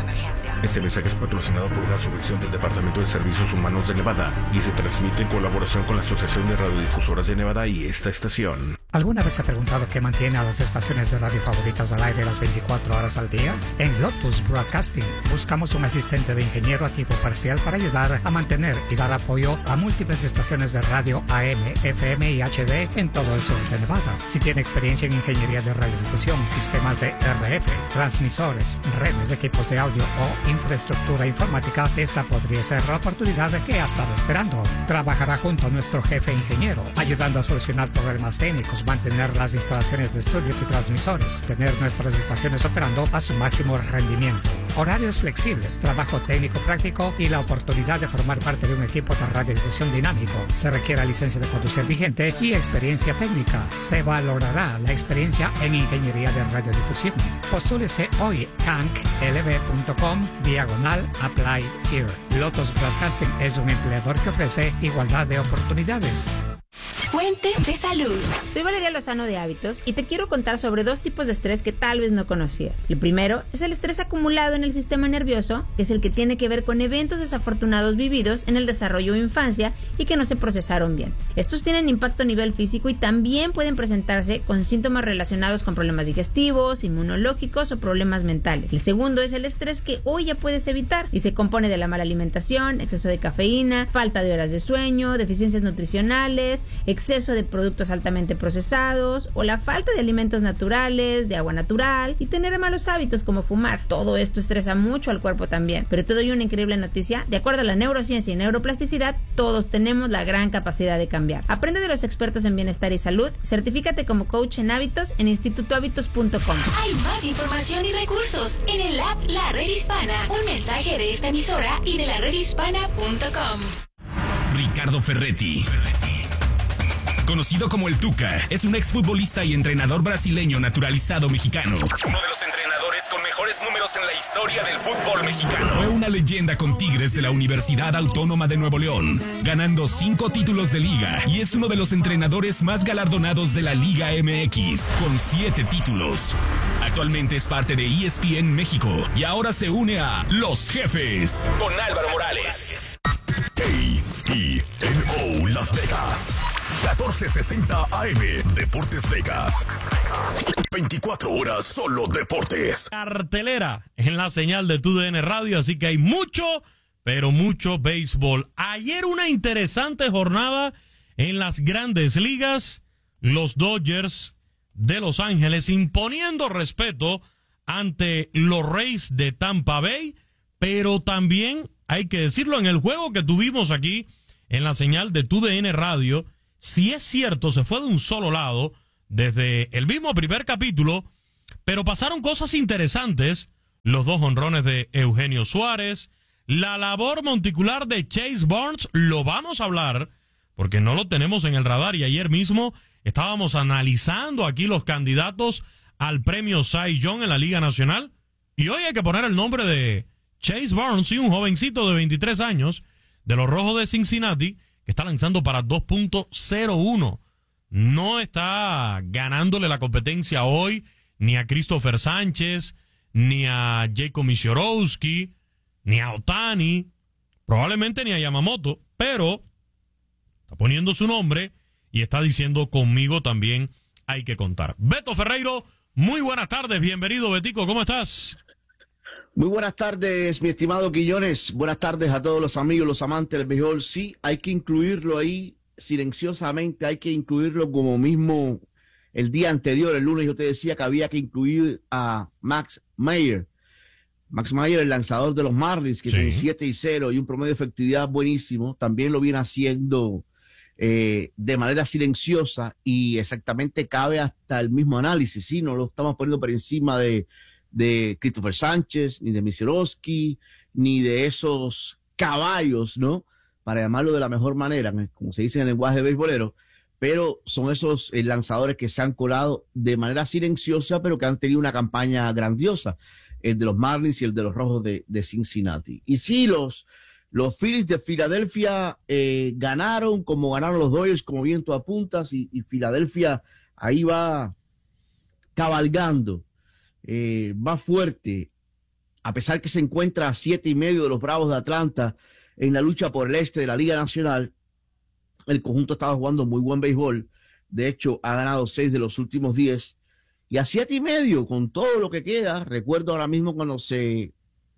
Speaker 20: Este mensaje es patrocinado por una subvención del Departamento de Servicios Humanos de Nevada y se transmite en colaboración con la Asociación de Radiodifusoras de Nevada y esta estación.
Speaker 21: ¿Alguna vez se ha preguntado qué mantiene a las estaciones de radio favoritas al aire las veinticuatro horas al día? En Lotus Broadcasting buscamos un asistente de ingeniero a tiempo parcial para ayudar a mantener y dar apoyo a múltiples estaciones de radio A M, F M y H D en todo el sur de Nevada. Si tiene experiencia en ingeniería de radiodifusión, sistemas de R F, transmisores, redes de equipos de audio o infraestructura informática, esta podría ser la oportunidad que ha estado esperando. Trabajará junto a nuestro jefe ingeniero, ayudando a solucionar problemas técnicos, mantener las instalaciones de estudios y transmisores, tener nuestras estaciones operando a su máximo rendimiento. Horarios flexibles, trabajo técnico práctico y la oportunidad de formar parte de un equipo de radiodifusión dinámico. Se requiere licencia de conducir vigente y experiencia técnica. Se valorará la experiencia en ingeniería de radiodifusión. Postúlese hoy hank l v punto com diagonal apply here. Lotus Broadcasting es un empleador que ofrece igualdad de oportunidades.
Speaker 22: Fuente de salud. Soy Valeria Lozano de Hábitos y te quiero contar sobre dos tipos de estrés que tal vez no conocías. El primero es el estrés acumulado en el sistema nervioso, que es el que tiene que ver con eventos desafortunados vividos en el desarrollo o infancia y que no se procesaron bien. Estos tienen impacto a nivel físico y también pueden presentarse con síntomas relacionados con problemas digestivos, inmunológicos o problemas mentales. El segundo es el estrés que hoy ya puedes evitar y se compone de la mala alimentación, exceso de cafeína, falta de horas de sueño, deficiencias nutricionales, exceso de productos altamente procesados o la falta de alimentos naturales, de agua natural y tener malos hábitos como fumar. Todo esto estresa mucho al cuerpo también. Pero te doy una increíble noticia. De acuerdo a la neurociencia y neuroplasticidad, todos tenemos la gran capacidad de cambiar. Aprende de los expertos en bienestar y salud. Certifícate como coach en hábitos en instituto hábitos punto com. Hay más información y recursos en el app La Red Hispana. Un mensaje de esta emisora y de la red hispana punto com.
Speaker 8: Ricardo Ferretti, conocido como el Tuca, es un exfutbolista y entrenador brasileño naturalizado mexicano. Uno de los entrenadores con mejores números en la historia del fútbol mexicano. Fue una leyenda con Tigres de la Universidad Autónoma de Nuevo León, ganando cinco títulos de liga, y es uno de los entrenadores más galardonados de la Liga M X, con siete títulos. Actualmente es parte de E S P N México y ahora se une a Los Jefes con Álvaro Morales. A E N O Las Vegas, catorce sesenta A M, Deportes Vegas. veinticuatro horas solo deportes.
Speaker 23: Cartelera en la señal de Tu D N Radio, así que hay mucho, pero mucho béisbol. Ayer una interesante jornada en las grandes ligas. Los Dodgers de Los Ángeles imponiendo respeto ante los Rays de Tampa Bay, pero también, hay que decirlo, en el juego que tuvimos aquí en la señal de Tu D N Radio, si es cierto, se fue de un solo lado desde el mismo primer capítulo, pero pasaron cosas interesantes. Los dos jonrones de Eugenio Suárez, la labor monticular de Chase Barnes, lo vamos a hablar porque no lo tenemos en el radar, y ayer mismo estábamos analizando aquí los candidatos al premio Cy Young en la Liga Nacional, y hoy hay que poner el nombre de Chase Barnes, y un jovencito de veintitrés años de los Rojos de Cincinnati, que está lanzando para dos punto cero uno. No está ganándole la competencia hoy ni a Christopher Sánchez, ni a Jacob Misiorowski, ni a Ohtani, probablemente ni a Yamamoto, pero está poniendo su nombre y está diciendo conmigo también hay que contar. Beto Ferreiro, muy buenas tardes, bienvenido Betico, ¿cómo estás?
Speaker 24: Muy buenas tardes, mi estimado Quillones. Buenas tardes a todos los amigos, los amantes del béisbol. Sí, hay que incluirlo ahí silenciosamente, hay que incluirlo como mismo el día anterior, el lunes, yo te decía que había que incluir a Max Meyer. Max Meyer, el lanzador de los Marlins, que sí, con siete y cero y un promedio de efectividad buenísimo, también lo viene haciendo eh, de manera silenciosa, y exactamente cabe hasta el mismo análisis. Sí, no lo estamos poniendo por encima de de Christopher Sánchez, ni de Misiorowski, ni de esos caballos, ¿no? Para llamarlo de la mejor manera, como se dice en el lenguaje beisbolero, pero son esos eh, lanzadores que se han colado de manera silenciosa, pero que han tenido una campaña grandiosa. el de los Marlins y el de los Rojos de, de Cincinnati. Y sí, los, los Phillies de Filadelfia eh, ganaron como ganaron los Dodgers, como bien tú apuntas, y, y Filadelfia ahí va cabalgando, eh, va fuerte, a pesar que se encuentra a siete y medio de los Bravos de Atlanta en la lucha por el este de la Liga Nacional. El conjunto estaba jugando muy buen béisbol. De hecho, ha ganado seis de los últimos diez. Y a siete y medio, con todo lo que queda, recuerdo ahora mismo cuando se,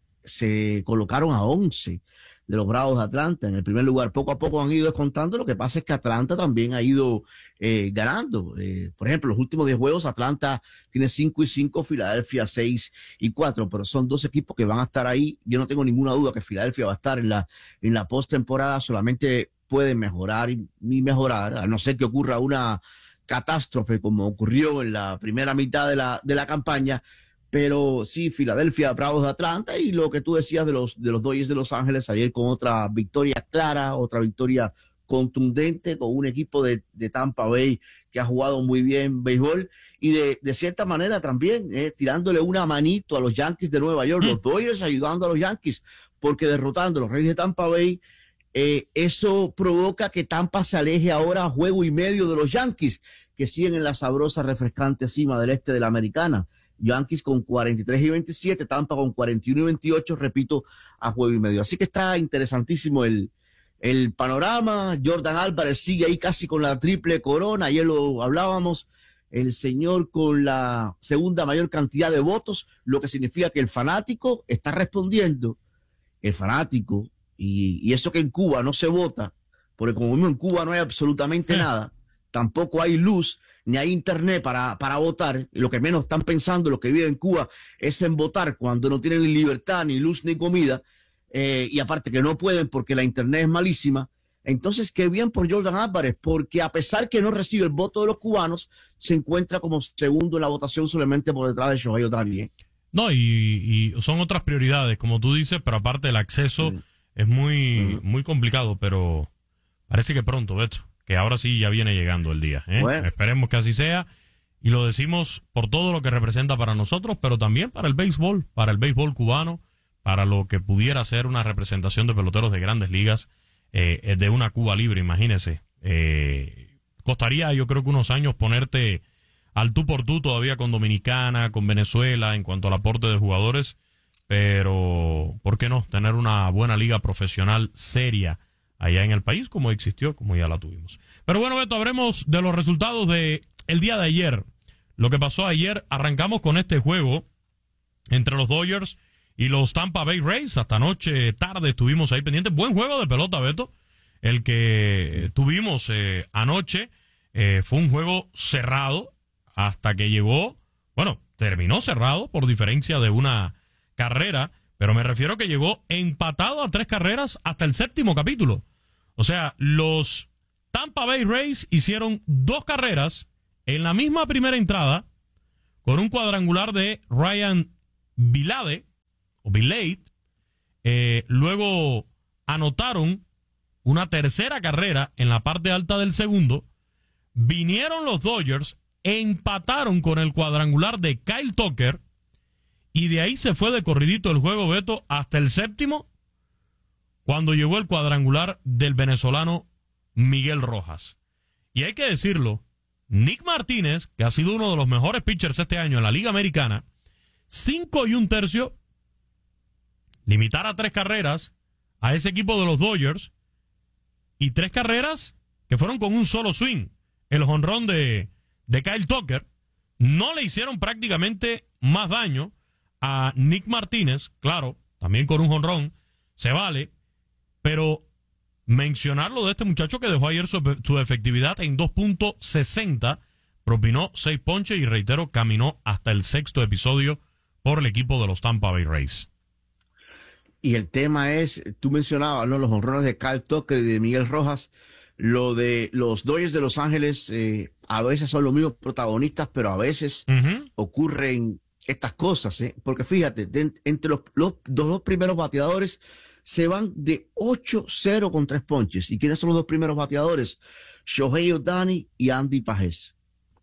Speaker 24: se colocaron a once de los Bravos de Atlanta en el primer lugar. Poco a poco han ido descontando. Lo que pasa es que Atlanta también ha ido eh, ganando. Eh, por ejemplo, los últimos diez juegos, Atlanta tiene cinco y cinco, Filadelfia seis y cuatro, pero son dos equipos que van a estar ahí. Yo no tengo ninguna duda que Filadelfia va a estar en la, en la postemporada. Solamente puede mejorar y, y mejorar, a no ser que ocurra una catástrofe como ocurrió en la primera mitad de la, de la campaña. Pero sí, Filadelfia, Bravos de Atlanta, y lo que tú decías de los, de los Dodgers de Los Ángeles ayer con otra victoria clara, otra victoria contundente, con un equipo de, de Tampa Bay que ha jugado muy bien béisbol, y de, de cierta manera también eh, tirándole una manito a los Yankees de Nueva York, los Dodgers ayudando a los Yankees, porque derrotando a los Reyes de Tampa Bay, eh, eso provoca que Tampa se aleje ahora a juego y medio de los Yankees, que siguen en la sabrosa, refrescante cima del este de la Americana. Yankees con cuarenta y tres y veintisiete, Tampa con cuarenta y uno y veintiocho, repito, a juego y medio. Así que está interesantísimo el, el panorama. Jordan Álvarez sigue ahí casi con la triple corona, ayer lo hablábamos, el señor con la segunda mayor cantidad de votos, lo que significa que el fanático está respondiendo, el fanático, y, y eso que en Cuba no se vota, porque como mismo en Cuba no hay absolutamente nada, tampoco hay luz, ni hay internet para, para votar, y lo que menos están pensando los que viven en Cuba es en votar cuando no tienen ni libertad, ni luz, ni comida, eh, y aparte que no pueden porque la internet es malísima. Entonces, qué bien por Jordan Álvarez, porque a pesar que no recibe el voto de los cubanos, se encuentra como segundo en la votación solamente por detrás de Shohei Ohtani, ¿eh?
Speaker 23: No, y, y son otras prioridades, como tú dices, pero aparte el acceso mm. es muy, mm. muy complicado, pero parece que pronto, Beto, que ahora sí ya viene llegando el día, ¿eh? Bueno. Esperemos que así sea, y lo decimos por todo lo que representa para nosotros, pero también para el béisbol, para el béisbol cubano, para lo que pudiera ser una representación de peloteros de grandes ligas, eh, de una Cuba libre, imagínese. Eh, costaría yo creo que unos años ponerte al tú por tú todavía con Dominicana, con Venezuela, en cuanto al aporte de jugadores, pero ¿por qué no? Tener una buena liga profesional seria allá en el país, como existió, como ya la tuvimos. Pero bueno, Beto, hablemos de los resultados de el día de ayer. Lo que pasó ayer, arrancamos con este juego entre los Dodgers y los Tampa Bay Rays. Hasta anoche, tarde, estuvimos ahí pendientes. Buen juego de pelota, Beto, el que tuvimos eh, anoche. Eh, fue un juego cerrado hasta que llegó, bueno, terminó cerrado por diferencia de una carrera, pero me refiero que llegó empatado a tres carreras hasta el séptimo capítulo. O sea, los Tampa Bay Rays hicieron dos carreras en la misma primera entrada con un cuadrangular de Ryan Vilade, o Vilade. Eh, luego anotaron una tercera carrera en la parte alta del segundo. Vinieron los Dodgers, empataron con el cuadrangular de Kyle Tucker, y de ahí se fue de corridito el juego, Beto, hasta el séptimo, cuando llegó el cuadrangular del venezolano Miguel Rojas. Y hay que decirlo, Nick Martínez, que ha sido uno de los mejores pitchers este año en la Liga Americana, cinco y un tercio, limitar a tres carreras a ese equipo de los Dodgers, y tres carreras que fueron con un solo swing. El jonrón de, de Kyle Tucker, no le hicieron prácticamente más daño a Nick Martínez, claro, también con un jonrón, se vale, pero mencionarlo de este muchacho que dejó ayer su, su efectividad en dos punto sesenta, propinó seis ponches y, reitero, caminó hasta el sexto episodio por el equipo de los Tampa Bay Rays.
Speaker 24: Y el tema es, tú mencionabas, ¿no?, los jonrones de Kyle Tucker y de Miguel Rojas. Lo de los Dodgers de Los Ángeles, eh, a veces son los mismos protagonistas, pero a veces uh-huh. ocurren estas cosas, ¿eh? Porque fíjate, de, entre los, los, los dos primeros bateadores se van de ocho cero con tres ponches. ¿Y quiénes son los dos primeros bateadores? Shohei Ohtani y Andy Pajés.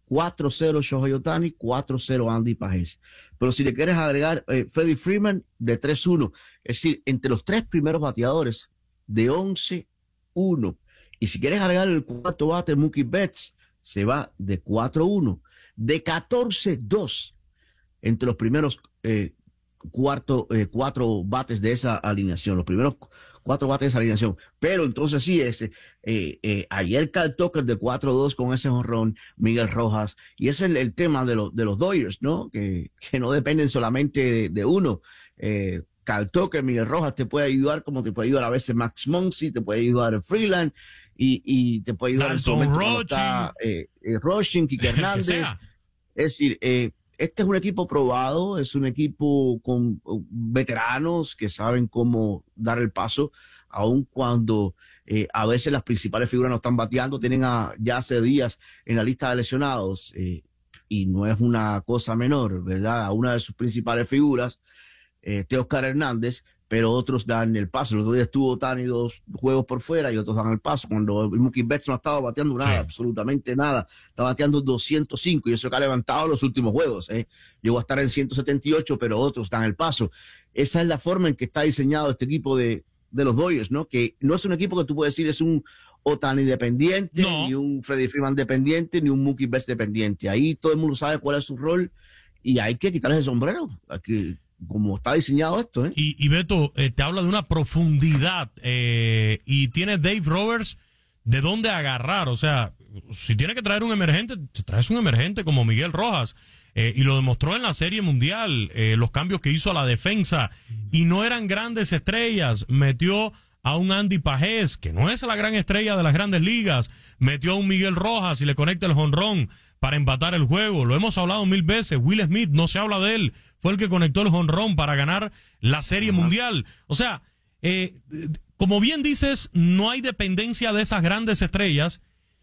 Speaker 24: cuatro cero Shohei Ohtani, cuatro cero Andy Pages. Pero si le quieres agregar eh, Freddie Freeman, de tres uno. Es decir, entre los tres primeros bateadores, de once uno. Y si quieres agregar el cuarto bate, Mookie Betts, se va de cuatro uno. De catorce dos entre los primeros eh, cuarto, eh, cuatro bates de esa alineación. Los primeros cuatro bates de esa alineación. Pero entonces sí, ese, eh, eh, ayer Kyle Tucker de cuatro dos con ese jonrón, Miguel Rojas. Y ese es el, el tema de, lo, de los Dodgers, ¿no? Que, que no dependen solamente de, de uno. Eh, Kyle Tucker, Miguel Rojas te puede ayudar, como te puede ayudar a veces Max Muncy, te puede ayudar Freeland y, y te puede ayudar en su momento cuando está eh, eh, Rochin, Kike Hernández. Es decir, eh, este es un equipo probado, es un equipo con veteranos que saben cómo dar el paso, aun cuando eh, a veces las principales figuras no están bateando, tienen a, ya hace días en la lista de lesionados, eh, y no es una cosa menor, ¿verdad? A una de sus principales figuras, eh, Teóscar Hernández, pero otros dan el paso. El otro día estuvo Ohtani dos juegos por fuera y otros dan el paso. Cuando Mookie Betts no estaba bateando nada, sí. absolutamente nada. Está bateando doscientos cinco y eso que ha levantado los últimos juegos. ¿eh? Llegó a estar en ciento setenta y ocho, pero otros dan el paso. Esa es la forma en que está diseñado este equipo de, de los Dodgers, ¿no? Que no es un equipo que tú puedes decir es un Ohtani dependiente, no. ni un Freddie Freeman dependiente, ni un Mookie Betts dependiente. Ahí todo el mundo sabe cuál es su rol y hay que quitarles el sombrero. Hay que, como está diseñado esto, ¿eh?
Speaker 23: Y, y Beto, eh, te habla de una profundidad eh, y tiene Dave Roberts de dónde agarrar. O sea, si tiene que traer un emergente, te traes un emergente como Miguel Rojas. Eh, y lo demostró en la Serie Mundial, eh, los cambios que hizo a la defensa. Y no eran grandes estrellas. Metió a un Andy Pages, que no es la gran estrella de las grandes ligas. Metió a un Miguel Rojas y le conecta el jonrón para empatar el juego. Lo hemos hablado mil veces. Will Smith, no se habla de él. Fue el que conectó el jonrón para ganar la Serie uh-huh. Mundial. O sea, eh, como bien dices, no hay dependencia de esas grandes estrellas.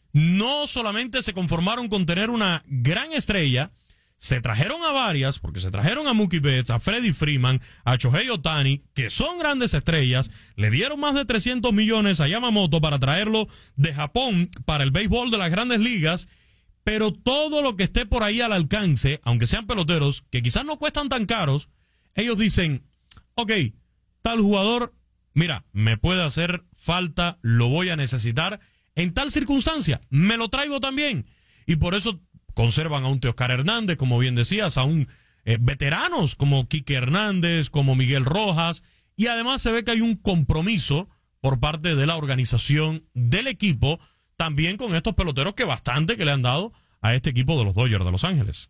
Speaker 23: No solamente se conformaron con tener una gran estrella, se trajeron a varias, porque se trajeron a Mookie Betts, a Freddie Freeman, a Shohei Ohtani, que son grandes estrellas, le dieron más de trescientos millones a Yamamoto para traerlo de Japón para el béisbol de las grandes ligas. Pero todo lo que esté por ahí al alcance, aunque sean peloteros, que quizás no cuestan tan caros, ellos dicen, ok, tal jugador, mira, me puede hacer falta, lo voy a necesitar, en tal circunstancia, me lo traigo también. Y por eso conservan a un Teóscar Hernández, como bien decías, a un eh, veteranos como Kike Hernández, como Miguel Rojas, y además se ve que hay un compromiso por parte de la organización del equipo, también con estos peloteros que bastante que le han dado a este equipo de los Dodgers de Los Ángeles.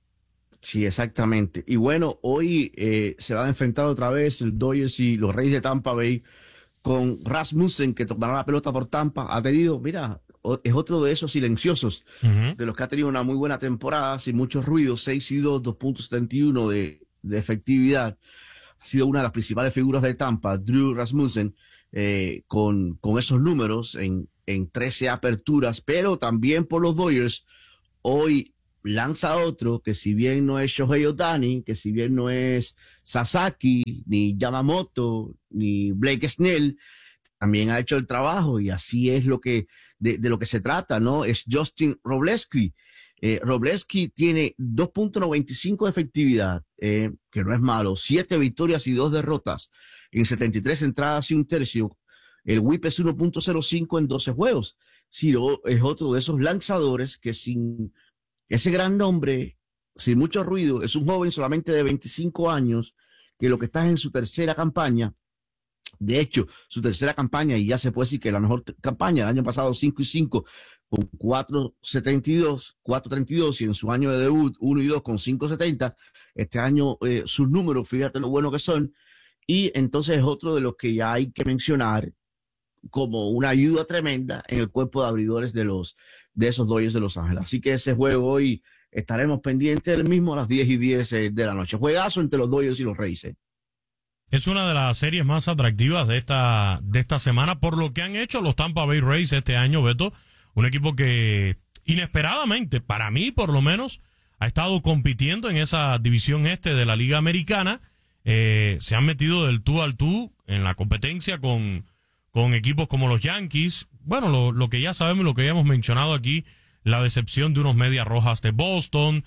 Speaker 24: Sí, exactamente. Y bueno, hoy eh, se van a enfrentar otra vez el Dodgers y los Reyes de Tampa Bay con Rasmussen, que tomará la pelota por Tampa. Ha tenido, mira, es otro de esos silenciosos, uh-huh. de los que ha tenido una muy buena temporada, sin muchos ruidos, seis y dos, dos punto setenta y uno de, de efectividad. Ha sido una de las principales figuras de Tampa, Drew Rasmussen, eh, con, con esos números en en trece aperturas, pero también por los Dodgers, hoy lanza otro que si bien no es Shohei Ohtani, que si bien no es Sasaki, ni Yamamoto, ni Blake Snell, también ha hecho el trabajo y así es lo que de, de lo que se trata, ¿no? Es Justin Robleski. Eh, Robleski tiene dos punto noventa y cinco de efectividad, eh, que no es malo, siete victorias y dos derrotas en setenta y tres entradas y un tercio. El whip es uno punto cero cinco en doce juegos. Ciro es otro de esos lanzadores que sin ese gran nombre, sin mucho ruido, es un joven solamente de veinticinco años, que lo que está es en su tercera campaña. De hecho, su tercera campaña, y ya se puede decir que la mejor campaña, el año pasado cinco y cinco, con cuatro setenta y dos, cuatro treinta y dos, y en su año de debut uno y dos con cinco setenta. Este año eh, sus números, fíjate lo bueno que son. Y entonces es otro de los que ya hay que mencionar como una ayuda tremenda en el cuerpo de abridores de los de esos Dodgers de Los Ángeles. Así que ese juego hoy estaremos pendientes del mismo a las diez y diez de la noche. Juegazo entre los Dodgers y los Reyes. ¿eh?
Speaker 23: Es una de las series más atractivas de esta de esta semana por lo que han hecho los Tampa Bay Rays este año, Beto. Un equipo que inesperadamente, para mí por lo menos, ha estado compitiendo en esa división este de la Liga Americana. Eh, se han metido del tú al tú en la competencia con con equipos como los Yankees, bueno, lo, lo que ya sabemos, lo que ya hemos mencionado aquí, la decepción de unos Medias Rojas de Boston,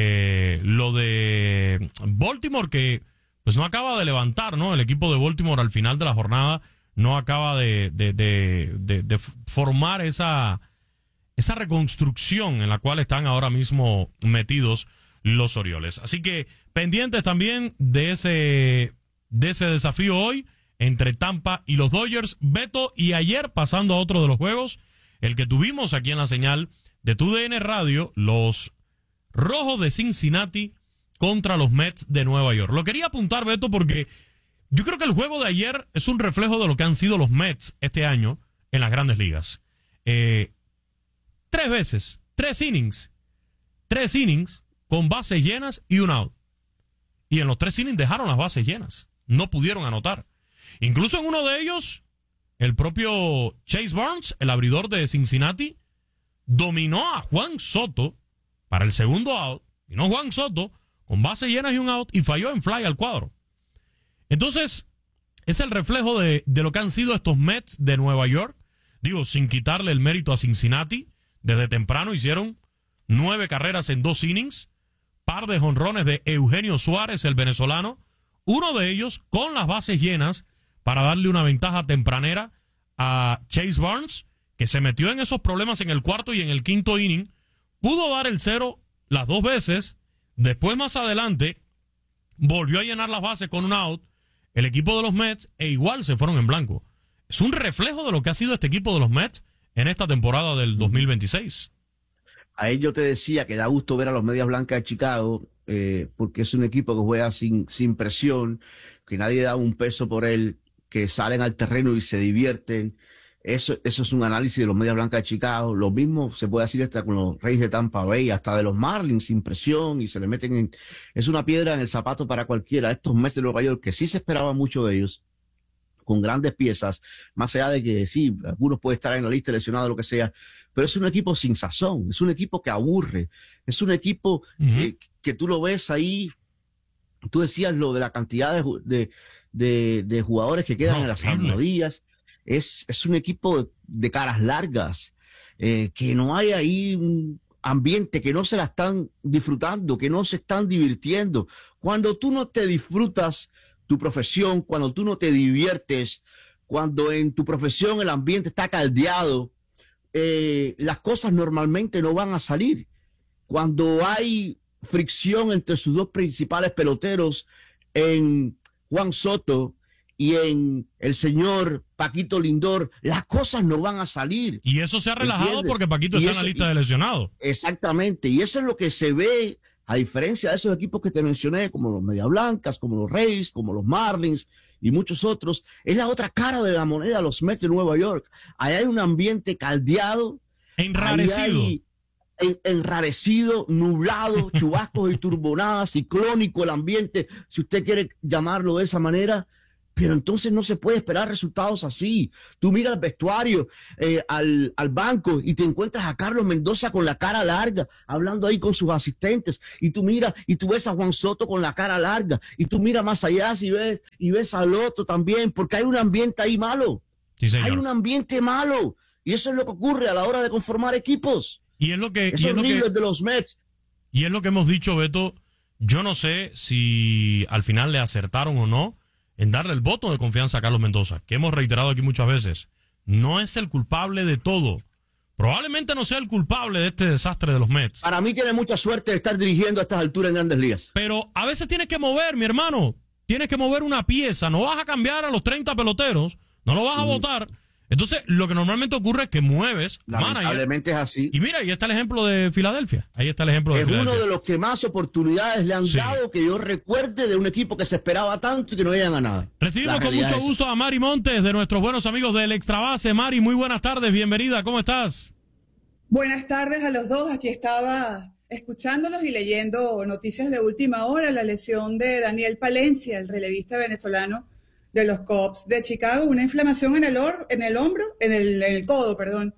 Speaker 23: eh, lo de Baltimore que pues no acaba de levantar, ¿no? El equipo de Baltimore al final de la jornada no acaba de, de, de, de, de formar esa, esa reconstrucción en la cual están ahora mismo metidos los Orioles. Así que pendientes también de ese, de ese desafío hoy entre Tampa y los Dodgers. Beto, y ayer, pasando a otro de los juegos, el que tuvimos aquí en la señal de Tu D N Radio, los Rojos de Cincinnati contra los Mets de Nueva York. Lo quería apuntar, Beto, porque yo creo que el juego de ayer es un reflejo de lo que han sido los Mets este año en las Grandes Ligas. Eh, tres veces, tres innings, tres innings con bases llenas y un out. Y en los tres innings dejaron las bases llenas. No pudieron anotar. Incluso en uno de ellos, el propio Chase Barnes, el abridor de Cincinnati, dominó a Juan Soto para el segundo out. Y no Juan Soto, con bases llenas y un out, y falló en fly al cuadro. Entonces, es el reflejo de, de lo que han sido estos Mets de Nueva York. Digo, sin quitarle el mérito a Cincinnati, desde temprano hicieron nueve carreras en dos innings, par de jonrones de Eugenio Suárez, el venezolano, uno de ellos con las bases llenas para darle una ventaja tempranera a Chase Barnes, que se metió en esos problemas en el cuarto y en el quinto inning, pudo dar el cero las dos veces, después más adelante volvió a llenar las bases con un out, el equipo de los Mets, e igual se fueron en blanco. Es un reflejo de lo que ha sido este equipo de los Mets en esta temporada del dos mil veintiséis.
Speaker 24: A ello te decía que da gusto ver a los Medias Blancas de Chicago, eh, porque es un equipo que juega sin, sin presión, que nadie da un peso por él, que salen al terreno y se divierten. Eso, eso es un análisis de los Medias Blancas de Chicago. Lo mismo se puede decir hasta con los Reyes de Tampa Bay, hasta de los Marlins, sin presión, y se le meten en... Es una piedra en el zapato para cualquiera. Estos Mets de Nueva York, que sí se esperaba mucho de ellos, con grandes piezas, más allá de que sí, algunos pueden estar en la lista lesionados, lo que sea, pero es un equipo sin sazón, es un equipo que aburre, es un equipo uh-huh. eh, que tú lo ves ahí. Tú decías lo de la cantidad de, de, de, de jugadores que quedan no, en las almohadillas. Es, es un equipo de, de caras largas, eh, que no hay ahí un ambiente, que no se la están disfrutando, que no se están divirtiendo. Cuando tú no te disfrutas tu profesión, cuando tú no te diviertes, cuando en tu profesión el ambiente está caldeado, eh, las cosas normalmente no van a salir. Cuando hay fricción entre sus dos principales peloteros, en Juan Soto y en el señor Paquito Lindor, las cosas no van a salir.
Speaker 23: Y eso se ha relajado, ¿entiendes? Porque Paquito y está eso, en la lista y, de lesionados.
Speaker 24: Exactamente, y eso es lo que se ve, a diferencia de esos equipos que te mencioné, como los Medias Blancas, como los Rays, como los Marlins y muchos otros. Es la otra cara de la moneda, los Mets de Nueva York. Ahí hay un ambiente caldeado,
Speaker 23: enrarecido.
Speaker 24: Hay, en, enrarecido, nublado, chubascos y turbonadas, ciclónico el ambiente, si usted quiere llamarlo de esa manera. Pero entonces no se puede esperar resultados así. Tú miras al vestuario, eh, al, al banco, y te encuentras a Carlos Mendoza con la cara larga, hablando ahí con sus asistentes. Y tú miras, y tú ves a Juan Soto con la cara larga. Y tú miras más allá y ves, y ves al otro también, porque hay un ambiente ahí malo.
Speaker 23: Sí, señor.
Speaker 24: Hay un ambiente malo. Y eso es lo que ocurre a la hora de conformar equipos.
Speaker 23: Y es lo que...
Speaker 24: Esos
Speaker 23: y es lo
Speaker 24: libros
Speaker 23: que,
Speaker 24: de los Mets.
Speaker 23: Y es lo que hemos dicho, Beto. Yo no sé si al final le acertaron o no en darle el voto de confianza a Carlos Mendoza, que hemos reiterado aquí muchas veces. No es el culpable de todo. Probablemente no sea el culpable de este desastre de los Mets.
Speaker 24: Para mí tiene mucha suerte de estar dirigiendo a estas alturas en Grandes Ligas.
Speaker 23: Pero a veces tienes que mover, mi hermano. Tienes que mover una pieza. No vas a cambiar a los treinta peloteros. No lo vas a votar. Entonces, lo que normalmente ocurre es que mueves.
Speaker 24: Lamentablemente
Speaker 23: manager,
Speaker 24: es así.
Speaker 23: Y mira, ahí está el ejemplo de Filadelfia. Ahí está el ejemplo de
Speaker 24: es
Speaker 23: Filadelfia.
Speaker 24: Es uno de los que más oportunidades le han sí. dado, que yo recuerde, de un equipo que se esperaba tanto y que no habían ganado.
Speaker 23: Recibimos con mucho gusto a Mari Montes, de nuestros buenos amigos del Extra Base. Mari, muy buenas tardes, bienvenida, ¿cómo estás?
Speaker 3: Buenas tardes a los dos. Aquí estaba escuchándolos y leyendo noticias de última hora. La lesión de Daniel Palencia, el relevista venezolano de los Cubs de Chicago, una inflamación en el, or, en el hombro, en el, en el codo, perdón,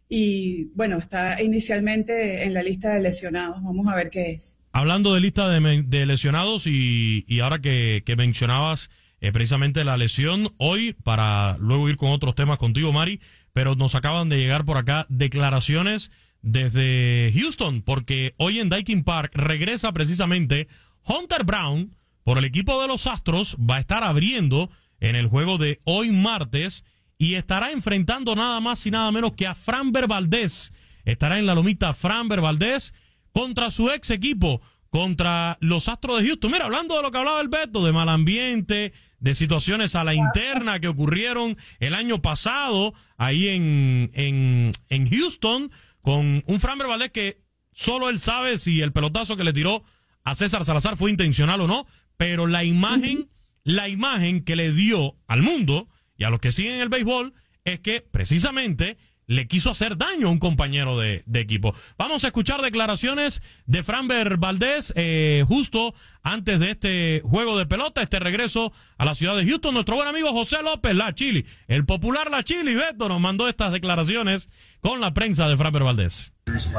Speaker 3: y bueno, está inicialmente en la lista de lesionados. Vamos a ver qué es.
Speaker 23: Hablando de lista de, de lesionados y, y ahora que, que mencionabas eh, precisamente la lesión, hoy, para luego ir con otros temas contigo, Mari, pero nos acaban de llegar por acá declaraciones desde Houston, porque hoy en Daikin Park regresa precisamente Hunter Brown por el equipo de los Astros. Va a estar abriendo en el juego de hoy martes y estará enfrentando nada más y nada menos que a Framber Valdez. Estará en la lomita Framber Valdez contra su ex equipo, contra los Astros de Houston. Mira, hablando de lo que hablaba el Beto, de mal ambiente, de situaciones a la interna que ocurrieron el año pasado ahí en, en, en Houston, con un Framber Valdez que solo él sabe si el pelotazo que le tiró a César Salazar fue intencional o no, pero la imagen, uh-huh. la imagen que le dio al mundo y a los que siguen el béisbol es que precisamente le quiso hacer daño a un compañero de, de equipo. Vamos a escuchar declaraciones de Framber Valdez eh, justo antes de este juego de pelota, este regreso a la ciudad de Houston. Nuestro buen amigo José López, La Chili, el popular La Chili, Beto, nos mandó estas declaraciones con la prensa de Framber Valdez.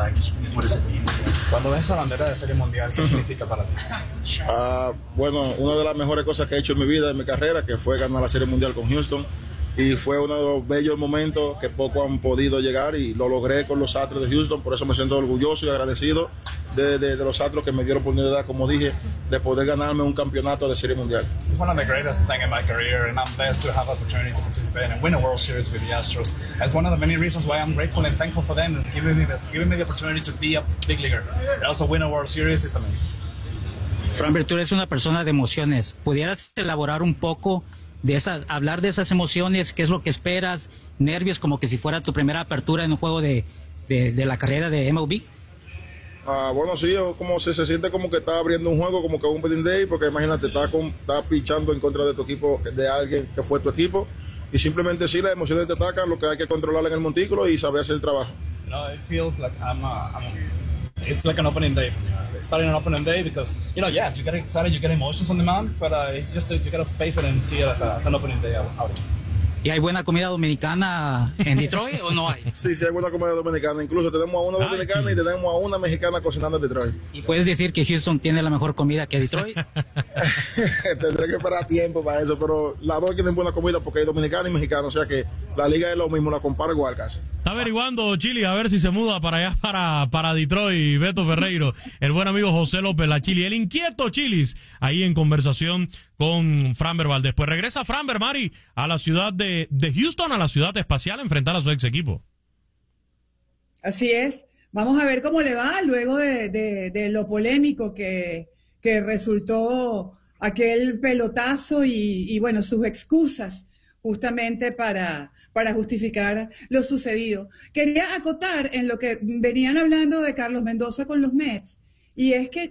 Speaker 1: Cuando ves esa bandera de Serie Mundial, ¿qué significa para ti?
Speaker 4: Uh, bueno, una de las mejores cosas que he hecho en mi vida, en mi carrera, que fue ganar la Serie Mundial con Houston. Y fue uno de los bellos momentos que poco han podido llegar y lo logré con los Astros de Houston. Por eso me siento orgulloso y agradecido de, de, de los Astros que me dieron la oportunidad, como dije, de poder ganarme un campeonato de Serie Mundial.
Speaker 1: It's one of the greatest things in my career, and I'm blessed to have the opportunity to participate and win a World Series with the Astros. That's one of the many reasons why I'm grateful and thankful for them and giving me the, giving me the opportunity to be a big leaguer. And also win a World Series, it's amazing.
Speaker 5: Framber, tú eres una persona de emociones. ¿Pudieras elaborar un poco de esas, hablar de esas emociones? ¿Qué es lo que esperas? ¿Nervios como que si fuera tu primera apertura en un juego de, de, de la carrera de M L B?
Speaker 4: Ah, bueno, sí, como se, se siente como que está abriendo un juego, como que un opening day, porque imagínate, está, con, está pichando en contra de tu equipo, de alguien que fue tu equipo, y simplemente sí, las emociones te atacan, lo que hay que controlar en el montículo y saber hacer el trabajo.
Speaker 1: You know, it feels like I'm, uh, I'm it's like an opening day for me. Starting an opening day because, you know, yes, you get excited, you get emotions on the mound, but uh, it's just, a, you got to face it and see it as, a, as an opening day out.
Speaker 5: ¿Y hay buena comida dominicana en Detroit o no hay?
Speaker 4: Sí, sí hay buena comida dominicana. Incluso tenemos a una dominicana Ay, y tenemos a una mexicana cocinando en Detroit.
Speaker 5: ¿Y puedes decir que Houston tiene la mejor comida que Detroit?
Speaker 4: Tendré que esperar tiempo para eso, pero las dos tienen buena comida porque hay dominicana y mexicana, o sea que la liga es lo mismo, la comparo igual casi.
Speaker 23: Está averiguando Chili a ver si se muda para allá, para, para Detroit, Beto Ferreiro, el buen amigo José López, La Chili, el inquieto Chilis, ahí en conversación con Framber Valdez. Pues regresa Framber, Mari, a la ciudad de, de Houston, a la ciudad espacial, a enfrentar a su ex equipo.
Speaker 3: Así es. Vamos a ver cómo le va luego de, de, de lo polémico que, que resultó aquel pelotazo y, y bueno, sus excusas justamente para, para justificar lo sucedido. Quería acotar en lo que venían hablando de Carlos Mendoza con los Mets. Y es que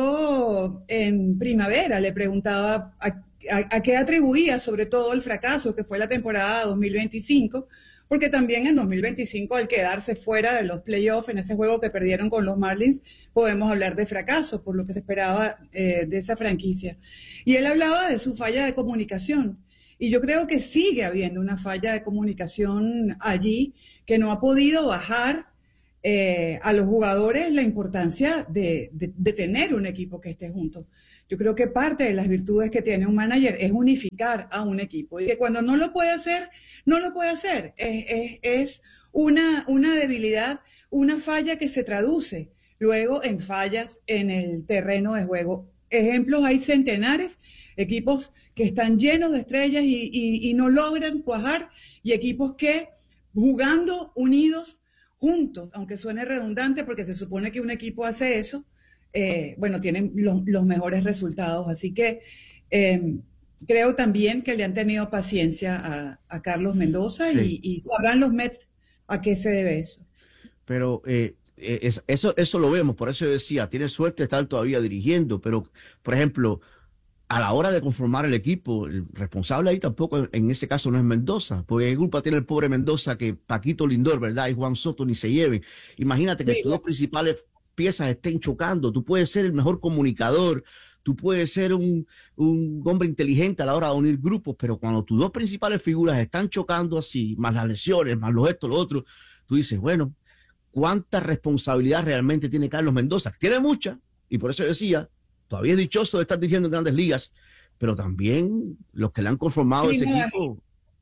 Speaker 3: yo en primavera le preguntaba a, a, a qué atribuía sobre todo el fracaso que fue la temporada dos mil veinticinco, porque también en dos mil veinticinco al quedarse fuera de los playoffs en ese juego que perdieron con los Marlins, podemos hablar de fracaso por lo que se esperaba eh, de esa franquicia. Y él hablaba de su falla de comunicación. Y yo creo que sigue habiendo una falla de comunicación allí que no ha podido bajar Eh, a los jugadores la importancia de, de, de tener un equipo que esté junto. Yo creo que parte de las virtudes que tiene un manager es unificar a un equipo y que cuando no lo puede hacer, no lo puede hacer. Es, es, es una, una debilidad, una falla que se traduce luego en fallas en el terreno de juego. Ejemplos hay centenares, equipos que están llenos de estrellas y, y, y no logran cuajar, y equipos que jugando unidos juntos, aunque suene redundante porque se supone que un equipo hace eso, eh, bueno, tienen los, los mejores resultados. Así que eh, creo también que le han tenido paciencia a, a Carlos Mendoza sí. y, y sabrán los Mets a qué se debe eso.
Speaker 24: Pero eh, es, eso, eso lo vemos, por eso yo decía, tiene suerte de estar todavía dirigiendo, pero, por ejemplo, a la hora de conformar el equipo, el responsable ahí tampoco, en ese caso, no es Mendoza, porque qué culpa tiene el pobre Mendoza que Paquito Lindor, ¿verdad? Y Juan Soto ni se lleven. Imagínate que sí. tus dos principales piezas estén chocando. Tú puedes ser el mejor comunicador, tú puedes ser un, un hombre inteligente a la hora de unir grupos, pero cuando tus dos principales figuras están chocando así, más las lesiones, más los esto, lo otro, tú dices, bueno, ¿cuánta responsabilidad realmente tiene Carlos Mendoza? Tiene mucha, y por eso yo decía, todavía es dichoso de estar dirigiendo en Grandes Ligas, pero también los que le han conformado sí, ese no, equipo.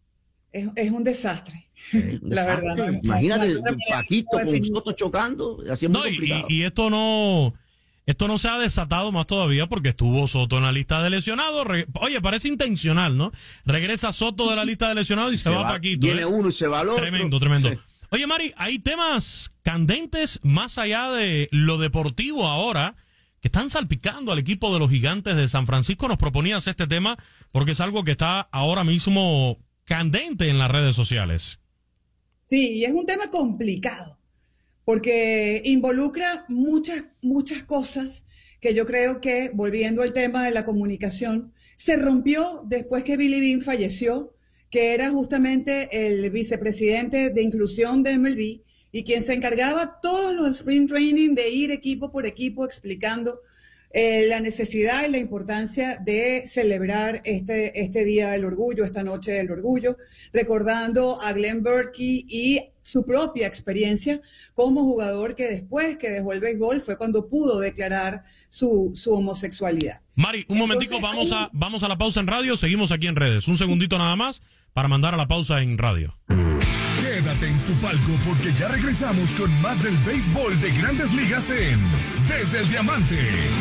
Speaker 3: es, es un desastre.
Speaker 24: Eh, un
Speaker 3: la
Speaker 24: desastre.
Speaker 3: verdad. No,
Speaker 24: Imagínate,
Speaker 3: no, no, no,
Speaker 24: Paquito
Speaker 3: no,
Speaker 24: con Soto chocando, así es muy
Speaker 23: No, y,
Speaker 24: complicado.
Speaker 23: y esto no esto no se ha desatado más todavía porque estuvo Soto en la lista de lesionados. Re- Oye, parece intencional, ¿no? Regresa Soto de la lista de lesionados y se,
Speaker 24: Se
Speaker 23: va,
Speaker 24: va,
Speaker 23: Paquito.
Speaker 24: viene
Speaker 23: ¿eh?
Speaker 24: uno y se va al otro.
Speaker 23: Tremendo, tremendo.
Speaker 24: Sí.
Speaker 23: Oye, Mari, hay temas candentes más allá de lo deportivo ahora que están salpicando al equipo de los Gigantes de San Francisco. Nos proponías este tema porque es algo que está ahora mismo candente en las redes sociales.
Speaker 3: Sí, y es un tema complicado, porque involucra muchas, muchas cosas que yo creo que, volviendo al tema de la comunicación, se rompió después que Billy Beane falleció, que era justamente el vicepresidente de inclusión de M L B y quien se encargaba todos los sprint training de ir equipo por equipo explicando eh, la necesidad y la importancia de celebrar este, este Día del Orgullo, esta Noche del Orgullo, recordando a Glenn Burkey y su propia experiencia como jugador que después que dejó el béisbol fue cuando pudo declarar su, su homosexualidad.
Speaker 23: Mari, un
Speaker 3: Entonces,
Speaker 23: momentico, vamos
Speaker 3: ahí-
Speaker 23: a, vamos a la pausa en radio, seguimos aquí en redes. Un segundito nada más para mandar a la pausa en radio.
Speaker 8: Quédate en tu palco porque ya regresamos con más del béisbol de Grandes Ligas en Desde el Diamante.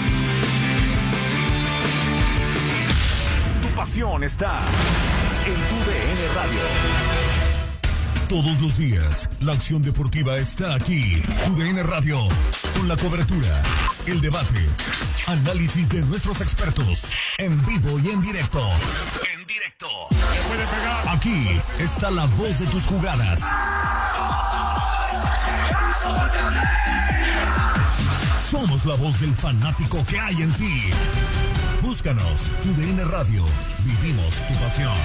Speaker 2: Tu pasión está en tu D N Radio.
Speaker 8: Todos los días, la acción deportiva está aquí. Tu D N Radio, con la cobertura, el debate, análisis de nuestros expertos, en vivo y en directo. En directo. Aquí está la voz de tus jugadas. Somos la voz del fanático que hay en ti. Búscanos, Tu D N Radio. Vivimos tu pasión.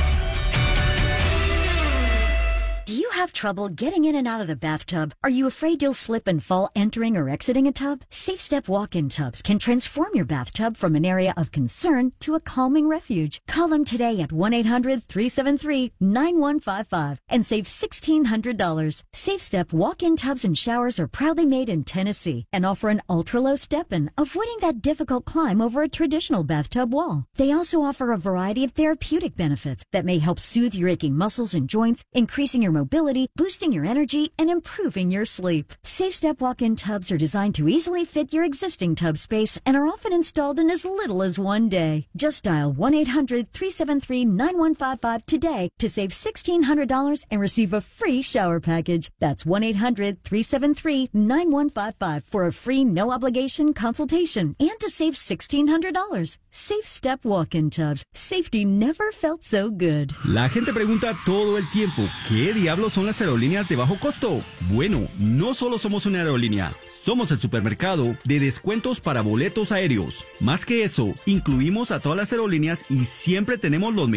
Speaker 6: Do you have trouble getting in and out of the bathtub? Are you afraid you'll slip and fall entering or exiting a tub? Safe Step walk-in tubs can transform your bathtub from an area of concern to a calming refuge. Call them today at one eight hundred, three seven three, nine one five five and save sixteen hundred dollars. Safe Step walk-in tubs and showers are proudly made in Tennessee and offer an ultra-low step-in, avoiding that difficult climb over a traditional bathtub wall. They also offer a variety of therapeutic benefits that may help soothe your aching muscles and joints, increasing your mobility, boosting your energy, and improving your sleep. Safe Step walk-in tubs are designed to easily fit your existing tub space and are often installed in as little as one day. Just dial one eight hundred, three seven three, nine one five five today to save sixteen hundred dollars and receive a free shower package. That's one eight hundred, three seven three, nine one five five for a free no-obligation consultation and to save sixteen hundred dollars. Safe Step walk-in tubs. Safety never felt so good.
Speaker 7: La gente pregunta todo el tiempo, ¿qué diablos son las aerolíneas de bajo costo? Bueno, no solo somos una aerolínea, somos el supermercado de descuentos para boletos aéreos. Más que eso, incluimos a todas las aerolíneas y siempre tenemos los mejores